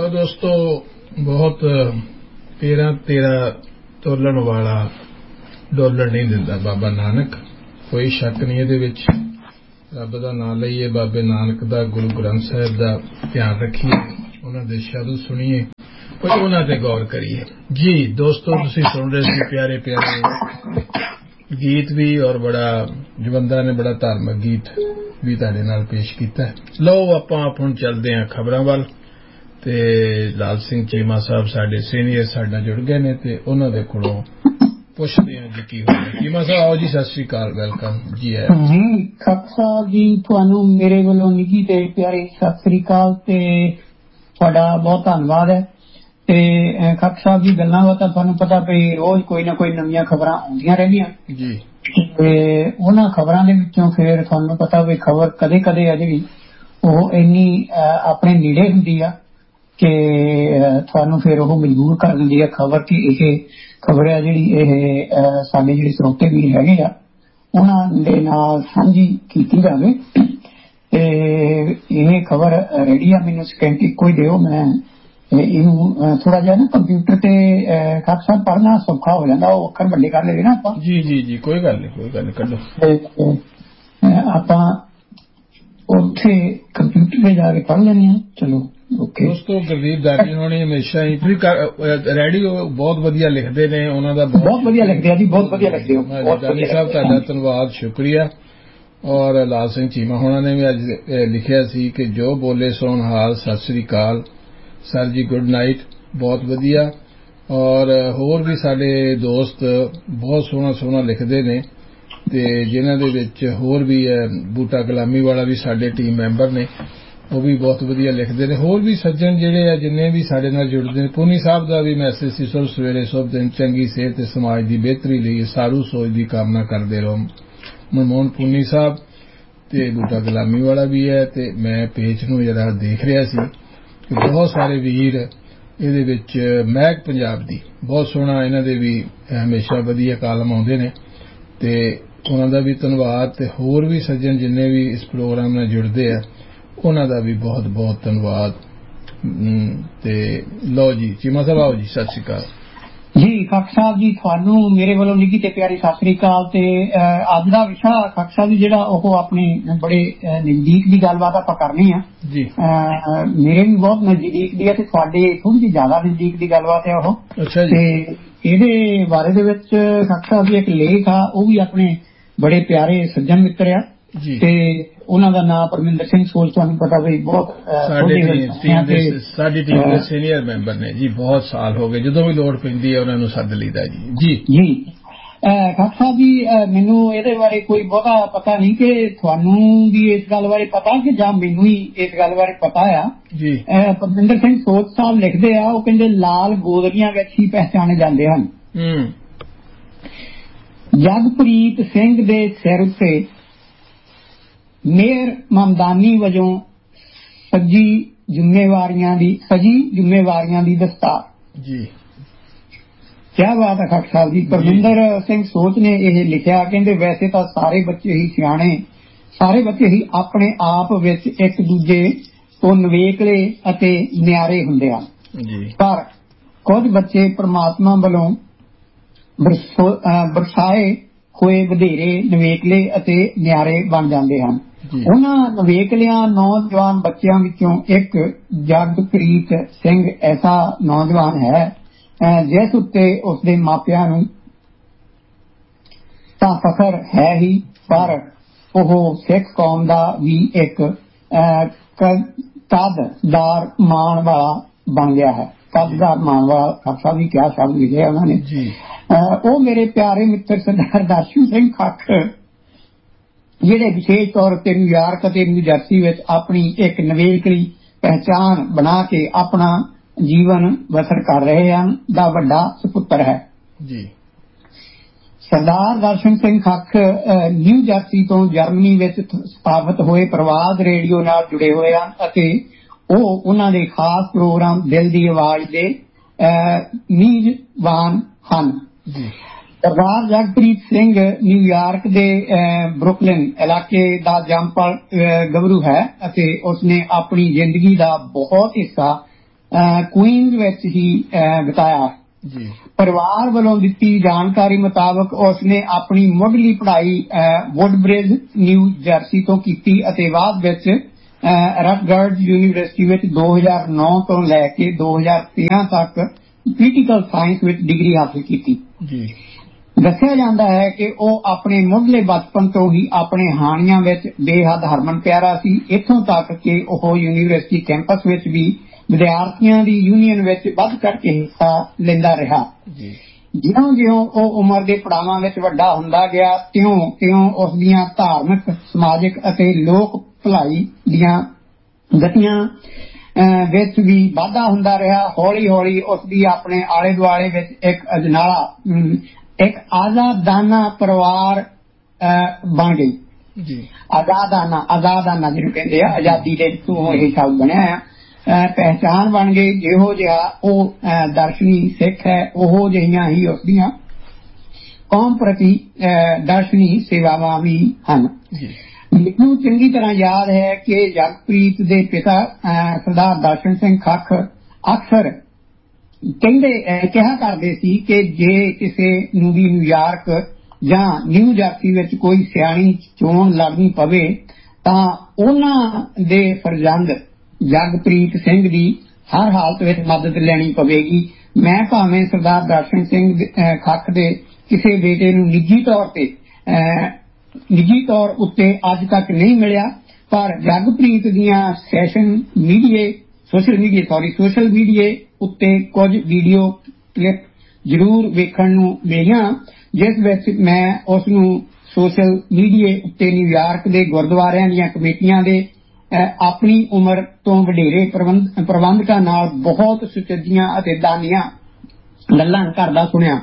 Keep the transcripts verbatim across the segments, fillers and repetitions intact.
लो दोस्तों, बहुत तेरह तेरह तोलन वाला डॉलर नहीं दिंदा बाबा नानक, कोई शक नहीं ਇਹਦੇ ਵਿੱਚ। ਰੱਬ ਦਾ ਨਾਮ ਲਈਏ, ਬਾਬੇ ਨਾਨਕ ਦਾ, ਗੁਰੂ ਗ੍ਰੰਥ ਸਾਹਿਬ ਦਾ ਧਿਆਨ ਰੱਖੀਏ, ਉਹਨਾਂ ਦੇ ਸ਼ਬਦ ਸੁਣੀਏ, ਕੁਝ ਉਹਨਾਂ ਤੇ ਗੌਰ ਕਰੀਏ। ਜੀ ਦੋਸਤੋ, ਤੁਸੀਂ ਸੁਣ ਰਹੇ ਸੀ ਪਿਆਰੇ ਪਿਆਰੇ ਗੀਤ ਵੀ, ਔਰ ਬੜਾ ਜਵੰਦਾ ਨੇ ਬੜਾ ਧਾਰਮਿਕ ਗੀਤ ਵੀ ਤੁਹਾਡੇ ਨਾਲ ਪੇਸ਼ ਕੀਤਾ। ਲਓ ਆਪਾਂ ਹੁਣ ਚੱਲਦੇ ਹਾਂ ਖਬਰਾਂ ਵੱਲ, ਤੇ ਲਾਲ ਸਿੰਘ ਚੀਮਾ ਸਾਹਿਬ ਸਾਡੇ ਸੀਨੀਅਰ ਸਾਡਾ ਜੁੜ ਗਏ ਨੇ, ਤੇ ਉਹਨਾਂ ਦੇ ਕੋਲੋਂ ਪੁੱਛਦੇ ਹਾਂ ਜੀ ਕੀ ਹੋਇਆ। ਚੀਮਾ ਸਾਹਿਬ ਆਓ ਜੀ, ਸਤਿ ਸ੍ਰੀ ਅਕਾਲ, ਵੈਲਕਮ ਜੀ। ਹੈ ਜੀ ਖਾਲਸਾ ਜੀ, ਤੁਹਾਨੂੰ ਮੇਰੇ ਵੱਲੋਂ ਨਿੱਘੀ ਤੇ ਪਿਆਰੀ ਸਤਿ ਸ੍ਰੀ ਅਕਾਲ ਤੇ ਤੁਹਾਡਾ ਬਹੁਤ ਧੰਨਵਾਦ ਹੈ। ਤੇ ਖਾਲਸਾ ਸਾਹਿਬ ਜੀ, ਗੱਲਾਂ ਬਾਤਾਂ ਤੁਹਾਨੂੰ ਪਤਾ ਵੀ ਰੋਜ਼ ਕੋਈ ਨਾ ਕੋਈ ਨਵੀਆਂ ਖਬਰਾਂ ਆਉਂਦੀਆਂ ਰਹਿੰਦੀਆਂ ਜੀ, ਤੇ ਉਹਨਾਂ ਖਬਰਾਂ ਦੇ ਵਿੱਚੋਂ ਫਿਰ ਤੁਹਾਨੂੰ ਪਤਾ ਵੀ ਖਬਰ ਕਦੇ ਕਦੇ ਆ ਜਿਹੜੀ ਉਹ ਇੰਨੀ ਆਪਣੇ ਨੇੜੇ ਹੁੰਦੀ ਆ ਕਿ ਤੁਹਾਨੂੰ ਫਿਰ ਉਹ ਮਜਬੂਰ ਕਰ ਦਿੰਦੀ ਹੈ ਖਬਰ ਕਿ ਇਹ ਖਬਰ ਆ ਜਿਹੜੀ ਇਹ ਸਾਡੇ ਜਿਹੜੇ ਸਰੋਤੇ ਵੀਰ ਹੈਗੇ ਆ ਉਹਨਾਂ ਦੇ ਨਾਲ ਸਾਂਝੀ ਕੀਤੀ ਜਾਵੇ। ਤੇ ਇਹ ਖਬਰ ਰੈਡੀ ਆ, ਮੈਨੂੰ ਸਕਿੰਟ ਇੱਕੋ ਹੀ ਦਿਓ, ਮੈਂ ਇਹਨੂੰ ਥੋੜਾ ਜਿਹਾ ਨਾ ਕੰਪਿਊਟਰ ਤੇ ਖਾਲਸਾ ਸਾਹਿਬ ਪੜ੍ਹਨਾ ਸੌਖਾ ਹੋ ਜਾਂਦਾ, ਉਹ ਅੱਖਰ ਵੱਡੇ ਕਰ ਲਏ ਨਾ ਆਪਾਂ। ਜੀ ਜੀ ਜੀ, ਕੋਈ ਗੱਲ ਨਹੀਂ, ਕੋਈ ਗੱਲ ਨਹੀਂ, ਕੱਢੋ। ਆਪਾਂ ਉੱਥੇ ਕੰਪਿਊਟਰ ਤੇ ਜਾ ਕੇ ਪੜ੍ਹ ਲੈਂਦੇ ਹਾਂ। ਚਲੋ ਓਕੇ ਦੋਸਤੋ, ਗੁਰਦੀਪ ਦਾਤੀ ਹੋਣੀ ਹਮੇਸ਼ਾ ਹੀ ਰੇਡੀਓ ਬਹੁਤ ਵਧੀਆ ਲਿਖਦੇ ਨੇ, ਉਹਨਾਂ ਦਾ ਬਹੁਤ ਵਧੀਆ ਲਿਖਦੇ ਆ ਜੀ, ਬਹੁਤ ਵਧੀਆ ਲਿਖਦੇ ਹੋ ਦਾਨੀ ਸਾਹਿਬ, ਤੁਹਾਡਾ ਧੰਨਵਾਦ, ਸ਼ੁਕਰੀਆ। ਔਰ ਲਾਲ ਸਿੰਘ ਚੀਮਾ ਹੋਣਾ ਨੇ ਵੀ ਅੱਜ ਲਿਖਿਆ ਸੀ ਕਿ ਜੋ ਬੋਲੇ ਸੋਨ ਹਾਲ, ਸਤਿ ਸ੍ਰੀ ਅਕਾਲ ਸਰ ਜੀ, ਗੁੱਡ ਨਾਈਟ, ਬਹੁਤ ਵਧੀਆ। ਔਰ ਹੋਰ ਵੀ ਸਾਡੇ ਦੋਸਤ ਬਹੁਤ ਸੋਹਣਾ ਸੋਹਣਾ ਲਿਖਦੇ ਨੇ, ਤੇ ਜਿਨ੍ਹਾਂ ਦੇ ਵਿੱਚ ਹੋਰ ਵੀ ਹੈ ਬੂਟਾ ਗੁਲਾਮੀ ਵਾਲਾ ਵੀ ਸਾਡੇ ਟੀਮ ਮੈਂਬਰ ਨੇ, ਉਹ ਵੀ ਬਹੁਤ ਵਧੀਆ ਲਿਖਦੇ ਨੇ। ਹੋਰ ਵੀ ਸੱਜਣ ਜਿਹੜੇ ਆ ਜਿੰਨੇ ਵੀ ਸਾਡੇ ਨਾਲ ਜੁੜਦੇ ਨੇ, ਪੂਨੀ ਸਾਹਿਬ ਦਾ ਵੀ ਮੈਸੇਜ ਸੀ, ਸੁਬ ਸਵੇਰੇ ਸੁਬ ਦਿਨ ਚੰਗੀ ਸਿਹਤ ਤੇ ਸਮਾਜ ਦੀ ਬਿਹਤਰੀ ਲਈ ਸਾਰੂ ਸੋਚ ਦੀ ਕਾਮਨਾ ਕਰਦੇ ਰਹੋ। ਮਨਮੋਹਨ ਪੂਨੀ ਸਾਹਿਬ ਤੇ ਬੂਟਾ ਗੁਲਾਮੀ ਵਾਲਾ ਵੀ ਹੈ। ਤੇ ਮੈਂ ਪੇਜ ਨੂੰ ਜਿਹੜਾ ਦੇਖ ਰਿਹਾ ਸੀ ਕਿ ਬਹੁਤ ਸਾਰੇ ਵੀਰ ਇਹਦੇ ਵਿੱਚ, ਮਹਿਕ ਪੰਜਾਬ ਦੀ ਬਹੁਤ ਸੋਹਣਾ, ਇਹਨਾਂ ਦੇ ਵੀ ਹਮੇਸ਼ਾ ਵਧੀਆ ਕਾਲਮ ਆਉਂਦੇ ਨੇ, ਤੇ ਉਹਨਾਂ ਦਾ ਵੀ ਧੰਨਵਾਦ। ਤੇ ਹੋਰ ਵੀ ਸੱਜਣ ਜਿੰਨੇ ਵੀ ਇਸ ਪ੍ਰੋਗਰਾਮ ਨਾਲ ਜੁੜਦੇ ਆ ਉਹਨਾਂ ਦਾ ਵੀ ਬਹੁਤ ਬਹੁਤ ਧੰਨਵਾਦ। ਤੇ ਲਓ ਜੀ ਚੀਮਾ ਸਾਹਿਬ ਆਓ ਜੀ, ਸਤਿ ਸ੍ਰੀ ਅਕਾਲ ਜੀ। ਖਾਲਸਾ ਸਾਹਿਬ ਜੀ, ਤੁਹਾਨੂੰ ਮੇਰੇ ਵੱਲੋਂ ਨਿੱਘੀ ਤੇ ਪਿਆਰੀ ਸਤਿ ਸ੍ਰੀ ਅਕਾਲ। ਤੇ ਅੱਜ ਦਾ ਵਿਸ਼ਾ ਖਾਲਸਾ ਸਾਹਿਬ ਜੀ ਜਿਹੜਾ ਉਹ ਆਪਣੀ ਬੜੇ ਨਜ਼ਦੀਕ ਦੀ ਗੱਲਬਾਤ ਆਪਾਂ ਕਰਨੀ ਆ ਜੀ। ਮੇਰੇ ਵੀ ਬਹੁਤ ਨਜ਼ਦੀਕ ਦੀ ਹੈ ਤੇ ਤੁਹਾਡੇ ਥੋੜੀ ਜਿਹੀ ਜ਼ਿਆਦਾ ਨਜ਼ਦੀਕ ਦੀ ਗੱਲਬਾਤ ਹੈ ਉਹ। ਅੱਛਾ ਜੀ। ਤੇ ਇਹਦੇ ਬਾਰੇ ਦੇ ਵਿੱਚ ਖਾਲਸਾ ਸਾਹਿਬ ਜੀ ਇੱਕ ਲੇਖ ਆ, ਉਹ ਵੀ ਆਪਣੇ ਬੜੇ ਪਿਆਰੇ ਸੱਜਣ ਮਿੱਤਰ ਆ ਜੀ, ਤੇ ਉਹਨਾਂ ਦਾ ਨਾਮ ਪਰਮਿੰਦਰ ਸਿੰਘ ਸੋਲ, ਤੁਹਾਨੂੰ ਪਤਾ ਵੀ ਬਹੁਤ ਸਾਡੀ ਟੀਮ ਦੇ ਸੀਨੀਅਰ ਮੈਂਬਰ ਨੇ ਜੀ, ਬਹੁਤ ਸਾਲ ਹੋ ਗਏ, ਜਦੋਂ ਵੀ ਲੋੜ ਪੈਂਦੀ ਹੈ ਉਹਨਾਂ ਨੂੰ ਸੱਦ ਲਈਦਾ ਜੀ। ਜੀ ਜੀ ਖਾਲਸਾ ਜੀ, ਮੈਨੂੰ ਇਹਦੇ ਬਾਰੇ ਕੋਈ ਬਹੁਤਾ ਪਤਾ ਨਹੀਂ ਕਿ ਤੁਹਾਨੂੰ ਵੀ ਇਸ ਗੱਲ ਬਾਰੇ ਪਤਾ ਕਿ ਜਾਂ ਮੈਨੂੰ ਹੀ ਇਸ ਗੱਲ ਬਾਰੇ ਪਤਾ ਆ ਜੀ। ਪਰਮਿੰਦਰ ਸਿੰਘ ਸੋਲ ਸਾਹਿਬ ਲਿਖਦੇ ਆ, ਉਹ ਕਹਿੰਦੇ ਲਾਲ ਗੋਦੜੀਆਂ ਵਿੱਚ ਹੀ ਪਹਿਚਾਣੇ ਜਾਂਦੇ ਹਨ। ਜਗਪ੍ਰੀਤ ਸਿੰਘ ਦੇ ਸਿਰ ਉੱਤੇ ਮੇਰ ਮਮਦਾਨੀ ਵਜੋਂ ਸੱਜੀ ਜ਼ਿੰਮੇਵਾਰੀਆਂ ਦੀ ਸਜੀ ਜ਼ਿੰਮੇਵਾਰੀਆਂ ਦੀ ਦਸਤਾਰ ਜੀ। ਕਿਆ ਬਾਤ ਹੈ ਖਾਲਸਾ ਸਾਹਿਬ ਜੀ। ਪਰਮਿੰਦਰ ਸਿੰਘ ਸੋਚ ਨੇ ਇਹ ਲਿਖਿਆ, ਕਹਿੰਦੇ ਵੈਸੇ ਤਾਂ ਸਾਰੇ ਬੱਚੇ ਹੀ ਸਿਆਣੇ, ਸਾਰੇ ਬੱਚੇ ਹੀ ਆਪਣੇ ਆਪ ਵਿੱਚ ਇੱਕ ਦੂਜੇ ਤੋਂ ਨਿਵੇਕਲੇ ਅਤੇ ਨਿਆਰੇ ਹੁੰਦੇ ਹਨ, ਪਰ ਕੁਝ ਬੱਚੇ ਪ੍ਰਮਾਤਮਾ ਵੱਲੋਂ ਬਰਸਾਏ ਹੋਏ ਵਧੇਰੇ ਨਿਵੇਕਲੇ ਅਤੇ ਨਿਆਰੇ ਬਣ ਜਾਂਦੇ ਹਨ। ਉਹਨਾਂ ਨਿਵੇਕਲਿਆਂ ਨੌਜਵਾਨ ਬੱਚਿਆਂ ਵਿੱਚੋਂ ਇੱਕ ਜਗਪ੍ਰੀਤ ਸਿੰਘ ਐਸਾ ਨੌਜਵਾਨ ਹੈ ਜਿਸ ਉੱਤੇ ਉਸਦੇ ਮਾਪਿਆਂ ਨੂੰ ਤਾਂ ਫਖਰ ਹੈ ਹੀ, ਪਰ ਉਹ ਸਿੱਖ ਕੌਮ ਦਾ ਵੀ ਇੱਕ ਕਦਦਾਰ ਮਾਣ ਵਾਲਾ ਬਣ ਗਿਆ ਹੈ। ਕਦਦਾਰ ਮਾਣ ਵਾਲਾ ਖਾਲਸਾ ਵੀ ਕਿਆ ਸ਼ਬਦ ਲਿਖਿਆ ਉਹਨਾਂ ਨੇ। ਉਹ ਮੇਰੇ ਪਿਆਰੇ ਮਿੱਤਰ ਸਰਦਾਰ ਦਰਸ਼ਨ ਸਿੰਘ ਖੱਖ, ਜਿਹੜੇ ਵਿਸ਼ੇਸ਼ ਤੌਰ ਉੱਤੇ ਨਿਊਯਾਰਕ ਅਤੇ ਨਿਊ ਜਰਸੀ ਵਿੱਚ ਆਪਣੀ ਇੱਕ ਨਿਵੇਕਲੀ ਪਹਿਚਾਣ ਬਣਾ ਕੇ ਆਪਣਾ ਜੀਵਨ ਬਸਰ ਕਰ ਰਹੇ ਹਨ, ਦਾ ਵੱਡਾ ਸੁਪੁੱਤਰ ਹੈ ਜੀ। ਸਰਦਾਰ ਦਰਸ਼ਨ ਸਿੰਘ ਖੱਖ ਨਿਊ ਜਰਸੀ ਤੋਂ ਜਰਮਨੀ ਵਿੱਚ ਸਥਾਪਿਤ ਹੋਏ ਪ੍ਰਵਾਦ ਰੇਡੀਓ ਨਾਲ ਜੁੜੇ ਹੋਏ ਹਨ ਅਤੇ ਉਹ ਉਹਨਾਂ ਦੇ ਖਾਸ ਪ੍ਰੋਗਰਾਮ ਦਿਲ ਦੀ ਆਵਾਜ਼ ਦੇ ਮੇਜ਼ਬਾਨ ਹਨ। ਸਰਦਾਰ ਜਗਪ੍ਰੀਤ ਸਿੰਘ ਨਿਊਯਾਰਕ ਦੇ ਬਰੁਕਲਿਨ ਇਲਾਕੇ ਦਾ ਜੰਮਪਲ ਗੱਭਰੂ ਹੈ ਅਤੇ ਉਸਨੇ ਆਪਣੀ ਜ਼ਿੰਦਗੀ ਦਾ ਬਹੁਤ ਹਿੱਸਾ ਕੁਈਨਜ਼ ਵਿੱਚ ਹੀ ਬਿਤਾਇਆ। ਪਰਿਵਾਰ ਵੱਲੋਂ ਦਿੱਤੀ ਜਾਣਕਾਰੀ ਮੁਤਾਬਕ ਉਸਨੇ ਆਪਣੀ ਮੁੱਢਲੀ ਪੜ੍ਹਾਈ ਵੁੱਡਬ੍ਰਿਜ ਨਿਊ ਜਰਸੀ ਤੋਂ ਕੀਤੀ ਅਤੇ ਬਾਅਦ ਵਿੱਚ ਰਟਗਰਜ਼ ਯੂਨੀਵਰਸਿਟੀ ਵਿੱਚ ਦੋ ਹਜ਼ਾਰ ਨੌ ਤੋਂ ਲੈ ਕੇ ਦੋ ਹਜ਼ਾਰ ਤੇਰਾਂ ਤੱਕ ਪੋਲੀਟੀਕਲ ਸਾਇੰਸ ਵਿੱਚ ਡਿਗਰੀ ਹਾਸਲ ਕੀਤੀ। ਦੱਸਿਆ ਜਾਂਦਾ ਹੈ ਕਿ ਉਹ ਆਪਣੇ ਮੁੱਢਲੇ ਬਚਪਨ ਤੋਂ ਹੀ ਆਪਣੇ ਹਾਣੀਆਂ ਵਿੱਚ ਬੇਹੱਦ ਹਰਮਨ ਪਿਆਰਾ ਸੀ, ਇੱਥੋਂ ਤੱਕ ਕਿ ਉਹ ਯੂਨੀਵਰਸਿਟੀ ਕੈਂਪਸ ਵਿੱਚ ਵੀ ਵਿਦਿਆਰਥੀਆਂ ਦੀ ਯੂਨੀਅਨ ਵਿੱਚ ਵੱਧ ਚੜ੍ਹ ਕੇ ਹਿੱਸਾ ਲੈਂਦਾ ਰਿਹਾ। ਜਿਉਂ ਜਿਉਂ ਉਹ ਉਮਰ ਦੇ ਪੜਾਵਾਂ ਵਿੱਚ ਵੱਡਾ ਹੁੰਦਾ ਗਿਆ ਤਿਉਂ ਤਿਉਂ ਉਸ ਦੀਆਂ ਧਾਰਮਿਕ, ਸਮਾਜਿਕ ਅਤੇ ਲੋਕ ਭਲਾਈ ਦੀਆਂ ਗਤੀਆਂ ਵਿੱਚ ਵੀ ਵਾਧਾ ਹੁੰਦਾ ਰਿਹਾ। ਹੌਲੀ ਹੌਲੀ ਉਸ ਦੀ ਆਪਣੇ ਆਲੇ ਦੁਆਲੇ ਵਿੱਚ ਇੱਕ ਅਜਨਾਲਾ ਇੱਕ ਆਜ਼ਾਦਾਨਾ ਪਰਿਵਾਰ ਬਣ ਗਈ। ਆਜ਼ਾਦਾਨਾ ਆਜ਼ਾਦਾਨਾ ਜਿਹਨੂੰ ਕਹਿੰਦੇ ਆ, ਆਜ਼ਾਦੀ ਦੇ ਤੋਂ ਇਹ ਸ਼ਬਦ ਬਣਿਆ ਆ। ਪਹਿਚਾਣ ਬਣ ਗਈ। ਜਿਹੋ ਜਿਹਾ ਉਹ ਦਰਸ਼ਨੀ ਸਿੱਖ ਹੈ, ਉਹੋ ਜਿਹੀਆਂ ਹੀ ਉਸਦੀਆਂ ਕੌਮ ਪ੍ਰਤੀ ਦਰਸ਼ਨੀ ਸੇਵਾਵਾਂ ਵੀ ਹਨ। ਮੈਨੂੰ ਚੰਗੀ ਤਰ੍ਹਾਂ ਯਾਦ ਹੈ ਕਿ ਜਗਪ੍ਰੀਤ ਦੇ ਪਿਤਾ ਸਰਦਾਰ ਦਰਸ਼ਨ ਸਿੰਘ ਖੱਖ ਅਕਸਰ ਕਹਿੰਦੇ ਕਿਹਾ ਕਰਦੇ ਸੀ ਕਿ ਜੇ ਕਿਸੇ ਨੂੰ ਵੀ ਨਿਊਯਾਰਕ ਜਾਂ ਨਿਊ ਜਰਸੀ ਵਿੱਚ ਕੋਈ ਸਿਆਣੀ ਚੋਣ ਲੜਨੀ ਪਵੇ ਤਾਂ ਉਹਨਾਂ ਦੇ ਫਰਜ਼ੰਦ ਜਗਪ੍ਰੀਤ ਸਿੰਘ ਦੀ ਹਰ ਹਾਲਤ ਵਿੱਚ ਮਦਦ ਲੈਣੀ ਪਵੇਗੀ। ਮੈਂ ਭਾਵੇਂ ਸਰਦਾਰ ਦਰਸ਼ਨ ਸਿੰਘ ਖੱਖ ਦੇ ਕਿਸੇ ਬੇਟੇ ਨੂੰ ਨਿੱਜੀ ਤੌਰ ਤੇ ਨਿੱਜੀ ਤੌਰ ਉੱਤੇ ਅੱਜ ਤੱਕ ਨਹੀਂ ਮਿਲਿਆ, ਪਰ ਜਗਪ੍ਰੀਤ ਦੀਆਂ session ਮੀਡੀਏ social media sorry social ਮੀਡੀਏ ਉੱਤੇ ਕੁਝ ਵੀਡੀਓ ਕਲਿੱਪ ਜ਼ਰੂਰ ਵੇਖਣ ਨੂੰ ਮਿਲੀਆਂ, ਜਿਸ ਵਿੱਚ ਮੈਂ ਉਸ ਨੂੰ ਸੋਸ਼ਲ ਮੀਡੀਆ ਉੱਤੇ ਨਿਊਯਾਰਕ ਦੇ ਗੁਰਦੁਆਰਿਆਂ ਦੀਆਂ ਕਮੇਟੀਆਂ ਦੇ ਆਪਣੀ ਉਮਰ ਤੋਂ ਵਡੇਰੇ ਪ੍ਰਬੰਧਕਾਂ ਨਾਲ ਬਹੁਤ ਸੁਚੱਜੀਆਂ ਅਤੇ ਦਾਨੀਆਂ ਗੱਲਾਂ ਕਰਦਾ ਸੁਣਿਆ।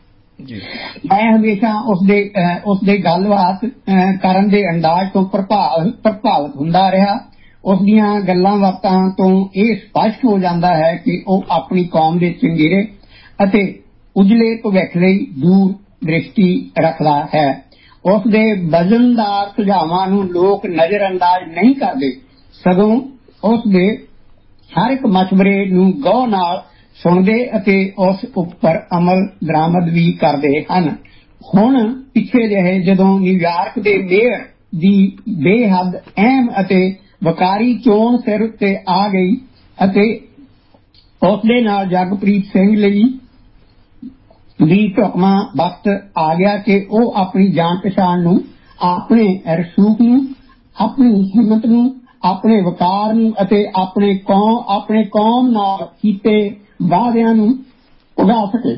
ਮੈਂ ਹਮੇਸ਼ਾ ਉਸਦੇ ਉਸਦੇ ਗੱਲਬਾਤ ਕਰਨ ਦੇ ਅੰਦਾਜ਼ ਤੋਂ ਪ੍ਰਭਾਵਿਤ ਹੁੰਦਾ ਰਿਹਾ। ਉਸਦੀਆਂ ਗੱਲਾਂ ਬਾਤਾਂ ਤੋਂ ਇਹ ਸਪਸ਼ਟ ਹੋ ਜਾਂਦਾ ਹੈ ਕਿ ਉਹ ਆਪਣੀ ਕੌਮ ਦੇ ਚੰਗੇਰੇ ਅਤੇ ਉਜਲੇ ਭਵਿੱਖ ਲਈ ਦੂਰ ਦ੍ਰਿਸ਼ਟੀ ਰੱਖਦਾ ਹੈ। ਉਸਦੇ ਵਜ਼ਨਦਾਰ ਸੁਝਾਵਾਂ ਨੂੰ ਲੋਕ ਨਜ਼ਰ ਅੰਦਾਜ਼ ਨਹੀਂ ਕਰਦੇ, ਸਗੋਂ ਉਸਦੇ ਹਰ ਇੱਕ ਮਸ਼ਵਰੇ ਨੂੰ ਗੌਰ ਨਾਲ ਸੁਣਦੇ ਅਤੇ ਉਸ ਉੱਪਰ ਅਮਲ ਦਰਾਮਦ ਵੀ ਕਰਦੇ ਹਨ। ਹੁਣ ਪਿੱਛੇ ਜਿਹੇ ਜਦੋਂ ਨਿਊਯਾਰਕ ਦੇ ਮੇਅਰ ਦੀ ਬੇਹੱਦ ਅਹਿਮ ਅਤੇ ਵਕਾਰੀ ਚੋਣ ਸਿਰ ਉੱਤੇ ਆ ਗਈ ਅਤੇ ਉਸਦੇ ਨਾਲ ਜਗਪ੍ਰੀਤ ਸਿੰਘ ਲਈ ਵੀ ਢੁਕਵਾਂ ਵਕਤ ਆ ਗਿਆ ਕਿ ਉਹ ਆਪਣੀ ਜਾਣ ਪਛਾਣ ਨੂੰ, ਆਪਣੇ ਰਸੂਖ ਨੂੰ, ਆਪਣੀ ਹਿੰਮਤ ਨੂੰ, ਆਪਣੇ ਵਕਾਰ ਨੂੰ ਅਤੇ ਆਪਣੇ ਕੌਮ ਆਪਣੇ ਕੌਮ ਨਾਲ ਕੀਤੇ ਵਾਅਦਿਆਂ ਨੂੰ ਉਡਾ ਸਕੇ।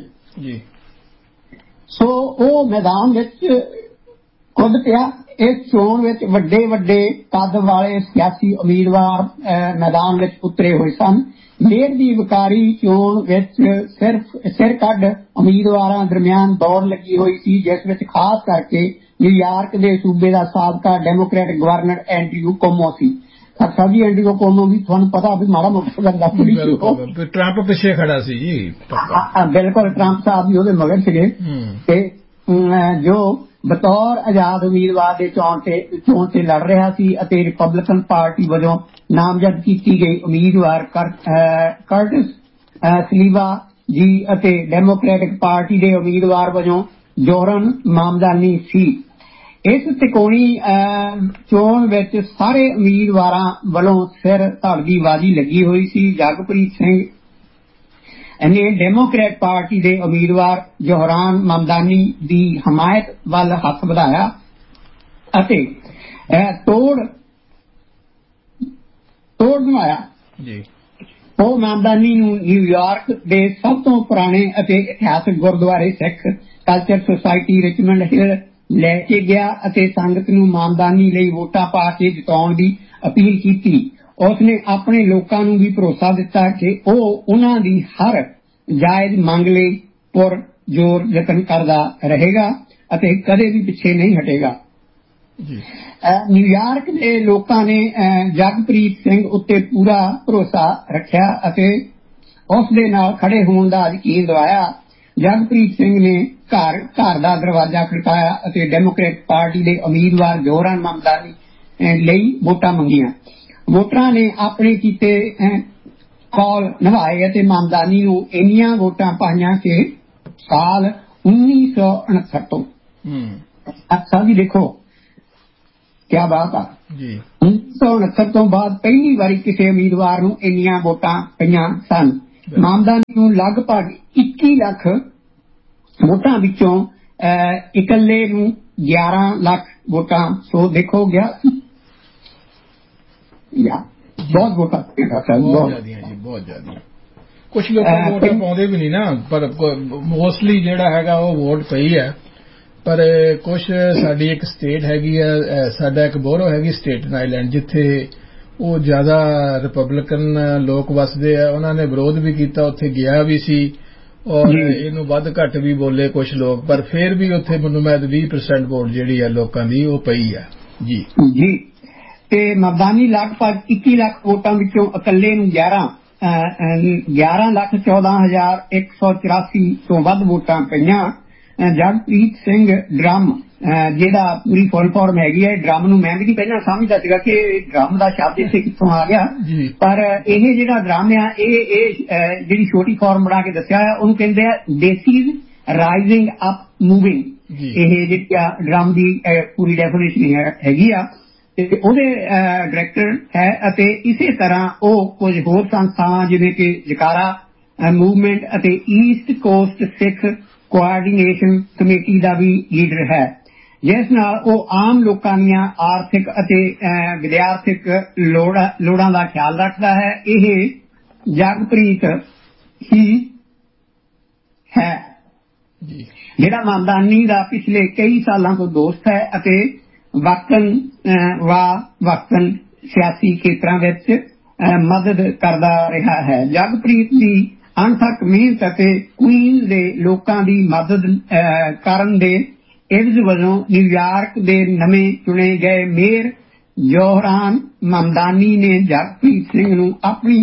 ਸੋ ਉਹ ਮੈਦਾਨ ਵਿੱਚ ਕੁੱਦ ਪਿਆ। ਇਸ ਚੋਣ ਵਿੱਚ ਵੱਡੇ ਵੱਡੇ ਕੱਦ ਵਾਲੇ ਸਿਆਸੀ ਉਮੀਦਵਾਰ ਮੈਦਾਨ ਵਿੱਚ ਉਤਰੇ ਹੋਏ ਸਨ। ਮੇਅਰ ਦੀ ਵਕਾਰੀ ਚੋਣ ਵਿੱਚ ਸਿਰਫ ਸਿਰ ਕੱਢ ਉਮੀਦਵਾਰਾਂ ਦਰਮਿਆਨ ਦੌੜ ਲੱਗੀ ਹੋਈ ਸੀ, ਜਿਸ ਵਿੱਚ ਖਾਸ ਕਰਕੇ ਨਿਊਯਾਰਕ ਦੇ ਸੂਬੇ ਦਾ ਸਾਬਕਾ ਡੈਮੋਕ੍ਰੈਟਿਕ ਗਵਰਨਰ ਐਂਡਰਿਊ ਕੁਓਮੋ ਸੀ। ਅੱਛਾ ਜੀ, ਐਂਡਰਿਊ ਕੁਓਮੋ ਵੀ ਤੁਹਾਨੂੰ ਪਤਾ ਵੀ ਮਾੜਾ ਮੋਟਾ ਬੰਦਾ ਟਰੰਪ ਪਿੱਛੇ ਖੜਾ ਸੀ ਜੀ। ਬਿਲਕੁਲ, ਟਰੰਪ ਸਾਹਿਬ ਵੀ ਉਹਦੇ ਮਗਰ ਸੀਗੇ ਤੇ ਜੋ ਬਤੌਰ ਆਜ਼ਾਦ ਉਮੀਦਵਾਰ ਦੇ ਚੋਣ ਤੇ ਚੋਣ ਤੇ ਲੜ ਰਿਹਾ ਸੀ ਅਤੇ ਰਿਪਬਲਿਕਨ ਪਾਰਟੀ ਵਜੋਂ ਨਾਮਜ਼ਦ ਕੀਤੀ ਗਈ ਉਮੀਦਵਾਰ ਕਰਟਿਸ ਸਲੀਵਾ ਜੀ ਅਤੇ ਡੈਮੋਕ੍ਰੈਟਿਕ ਪਾਰਟੀ ਦੇ ਉਮੀਦਵਾਰ ਵਜੋਂ ਜੋਰਨ ਮਾਮਦਾਨੀ ਸੀ। ਇਸ ਤਿਕੋਣੀ ਚੋਣ ਵਿੱਚ ਸਾਰੇ ਉਮੀਦਵਾਰਾਂ ਵੱਲੋਂ ਸਿਰ ਧੜ ਦੀ ਬਾਜ਼ੀ ਲੱਗੀ ਹੋਈ ਸੀ। ਜਗਪ੍ਰੀਤ ਸਿੰਘ ਨੇ ਡੈਮੋਕ੍ਰੈਟ ਪਾਰਟੀ ਦੇ ਉਮੀਦਵਾਰ ਜੋਹਰਾਨ ਮਮਦਾਨੀ ਦੀ ਹਮਾਇਤ ਵੱਲ ਹੱਥ ਵਧਾਇਆ ਅਤੇ ਤੋੜ ਤੋੜ ਬਣਾਇਆ। ਉਹ ਮਮਦਾਨੀ ਨੂੰ ਨਿਊਯਾਰਕ ਦੇ ਸਭ ਤੋਂ ਪੁਰਾਣੇ ਅਤੇ ਇਤਿਹਾਸਕ ਗੁਰਦੁਆਰੇ ਸਿੱਖ ਕਲਚਰ ਸੁਸਾਇਟੀ ਰਿਚਮੰਡ ਹਿੱਲ ਲੈ ਕੇ ਗਿਆ ਅਤੇ ਸੰਗਤ ਨੂੰ ਮਮਦਾਨੀ ਲਈ ਵੋਟਾਂ ਪਾ ਕੇ ਜਿਤਾਉਣ ਦੀ ਅਪੀਲ ਕੀਤੀ। ਉਸਨੇ ਆਪਣੇ ਲੋਕਾਂ ਨੂੰ ਵੀ ਭਰੋਸਾ ਦਿੱਤਾ ਕਿ ਉਹ ਉਹਨਾਂ ਦੀ ਹਰ ਜਾਇਜ਼ ਮੰਗ ਲਈ ਪੁਰ ਜ਼ੋਰ ਯਤਨ ਕਰਦਾ ਰਹੇਗਾ ਅਤੇ ਕਦੇ ਵੀ ਪਿੱਛੇ ਨਹੀਂ ਹਟੇਗਾ। ਨਿਊਯਾਰਕ ਦੇ ਲੋਕਾਂ ਨੇ ਜਗਪ੍ਰੀਤ ਸਿੰਘ ਉੱਤੇ ਪੂਰਾ ਭਰੋਸਾ ਰੱਖਿਆ ਅਤੇ ਉਸ ਦੇ ਨਾਲ ਖੜੇ ਹੋਣ ਦਾ ਯਕੀਨ ਦਿਵਾਇਆ। ਜਗਪ੍ਰੀਤ ਸਿੰਘ ਨੇ ਘਰ ਘਰ ਦਾ ਦਰਵਾਜ਼ਾ ਖੜਕਾਇਆ ਅਤੇ ਡੈਮੋਕ੍ਰੇਟ ਪਾਰਟੀ ਦੇ ਉਮੀਦਵਾਰ ਜੋਹਰਾਨ ਮਮਦਾਨੀ ਲਈ ਵੋਟਾਂ ਮੰਗੀਆਂ। ਵੋਟਰਾਂ ਨੇ ਆਪਣੇ ਕੀਤੇ ਕੌਲ ਨਿਭਾਏ ਅਤੇ ਮਾਮਦਾਨੀ ਨੂੰ ਇੰਨੀਆਂ ਵੋਟਾਂ ਪਾਈਆਂ ਕਿ ਸਾਲ ਉੱਨੀ ਸੌ ਉਨੱਤਰ ਤੋਂ ਅੱਛਾ ਜੀ ਦੇਖੋ ਕਿਆ ਬਾਤ ਆ ਜੀ ਉੱਨੀ ਸੌ ਉਨੱਤਰ ਤੋਂ ਬਾਅਦ ਪਹਿਲੀ ਵਾਰੀ ਕਿਸੇ ਉਮੀਦਵਾਰ ਨੂੰ ਇੰਨੀਆਂ ਵੋਟਾਂ ਪਈਆਂ ਸਨ। ਮਾਮਦਾਨੀ ਨੂੰ ਲਗਭਗ ਇੱਕੀ ਲੱਖ ਵੋਟਾਂ ਵਿੱਚੋਂ ਇਕੱਲੇ ਨੂੰ ਗਿਆਰਾਂ ਲੱਖ ਵੋਟਾਂ ਸੋ ਦੇਖੋ ਗਿਆ ਬਹੁਤ ਵੋਟਾਂ ਬਹੁਤ ਜ਼ਿਆਦੀਆਂ ਜੀ ਬਹੁਤ ਜ਼ਿਆਦੀਆਂ। ਕੁਛ ਲੋਕ ਵੋਟਾਂ ਪਾਉਂਦੇ ਵੀ ਨਹੀਂ ਨਾ ਪਰ ਮੋਸਟਲੀ ਜਿਹੜਾ ਹੈਗਾ ਉਹ ਵੋਟ ਪਈ ਹੈ। ਪਰ ਕੁਛ ਸਾਡੀ ਇੱਕ ਸਟੇਟ ਹੈਗੀ ਆ ਸਾਡਾ ਇੱਕ ਬੋਰੋ ਹੈਗੀ ਸਟੇਟਨ ਆਈਲੈਂਡ ਜਿੱਥੇ ਉਹ ਜ਼ਿਆਦਾ ਰਿਪਬਲਿਕਨ ਲੋਕ ਵਸਦੇ ਆ। ਉਹਨਾਂ ਨੇ ਵਿਰੋਧ ਵੀ ਕੀਤਾ ਉੱਥੇ ਗਿਆ ਵੀ ਸੀ ਔਰ ਇਹਨੂੰ ਵੱਧ ਘੱਟ ਵੀ ਬੋਲੇ ਕੁਛ ਲੋਕ ਪਰ ਫਿਰ ਵੀ ਉੱਥੇ ਮੈਨੂੰ ਮੈਂ ਵੀਹ ਪਰਸੈਂਟ ਵੋਟ ਜਿਹੜੀ ਆ ਲੋਕਾਂ ਦੀ ਉਹ ਪਈ ਆ ਜੀ ਜੀ। ਤੇ ਮਰਦਾਨੀ ਲਗਭਗ ਇੱਕੀ ਲੱਖ ਵੋਟਾਂ ਵਿੱਚੋਂ ਇਕੱਲੇ ਨੂੰ ਗਿਆਰਾਂ ਗਿਆਰਾਂ ਲੱਖ ਚੌਦਾਂ ਹਜ਼ਾਰ ਇੱਕ ਸੌ ਚੁਰਾਸੀ ਤੋਂ ਵੱਧ ਵੋਟਾਂ ਪਈਆਂ। ਜਗਪ੍ਰੀਤ ਸਿੰਘ ਡਰਮ ਜਿਹੜਾ ਪੂਰੀ ਫੁੱਲ ਫਾਰਮ ਹੈਗੀ ਹੈ ਡਰਮ ਨੂੰ ਮੈਂ ਵੀ ਨਹੀਂ ਪਹਿਲਾਂ ਸਮਝਦਾ ਸੀਗਾ ਕਿ ਡਰਮ ਦਾ ਸ਼ਬਦ ਇੱਥੇ ਕਿੱਥੋਂ ਆ ਗਿਆ ਪਰ ਇਹ ਜਿਹੜਾ ਡਰਮ ਆ ਇਹ ਇਹ ਜਿਹੜੀ ਛੋਟੀ ਫਾਰਮ ਬਣਾ ਕੇ ਦੱਸਿਆ ਹੈ ਉਹਨੂੰ ਕਹਿੰਦੇ ਆ ਡੇਸੀਜ਼ ਰਾਈਜ਼ਿੰਗ ਅਪ ਮੂਵਿੰਗ। ਇਹ ਜਿਹੜੀ ਡਰਮ ਦੀ ਪੂਰੀ ਡੈਫੀਨੇਸ਼ਨ ਹੈਗੀ ਆ ਤੇ ਉਹਦੇ ਡਾਇਰੈਕਟਰ ਹੈ ਅਤੇ ਇਸੇ ਤਰ੍ਹਾਂ ਉਹ ਕੁਝ ਹੋਰ ਸੰਸਥਾਵਾਂ ਜਿਵੇਂ ਕਿ ਜਕਾਰਾ ਮੂਵਮੈਂਟ ਅਤੇ ਈਸਟ ਕੋਸਟ ਸਿੱਖ ਕੋਆਰਡੀਨੇਸ਼ਨ ਕਮੇਟੀ ਦਾ ਵੀ ਲੀਡਰ ਹੈ ਜਿਸ ਨਾਲ ਉਹ ਆਮ ਲੋਕਾਂ ਦੀਆਂ ਆਰਥਿਕ ਅਤੇ ਵਿਦਿਆਰਥਿਕ ਲੋੜਾਂ ਦਾ ਖਿਆਲ ਰੱਖਦਾ ਹੈ। ਇਹ ਜਗਪ੍ਰੀਤ ਹੀ ਹੈ ਜਿਹੜਾ ਮਾਮਦਾਨੀ ਦਾ ਪਿਛਲੇ ਕਈ ਸਾਲਾਂ ਤੋਂ ਦੋਸਤ ਹੈ ਅਤੇ ਵਕਤਨ ਵਾ ਵਕਤਨ ਸਿਆਸੀ ਖੇਤਰਾਂ ਵਿੱਚ ਮਦਦ ਕਰਦਾ ਰਿਹਾ ਹੈ। ਜਗਪ੍ਰੀਤ ਦੀ ਅਣਥੱਕ ਮਿਹਨਤ ਅਤੇ ਕੁਈਨ ਦੇ ਲੋਕਾਂ ਦੀ ਮਦਦ ਕਰਨ ਦੇ ਇਵਜ਼ ਵਜੋਂ ਨਿਊਯਾਰਕ ਦੇ ਨਵੇਂ ਚੁਣੇ ਗਏ ਮੇਅਰ ਜੋਹਰਾਨ ਮਮਦਾਨੀ ਨੇ ਜਗਪ੍ਰੀਤ ਸਿੰਘ ਨੂੰ ਆਪਣੀ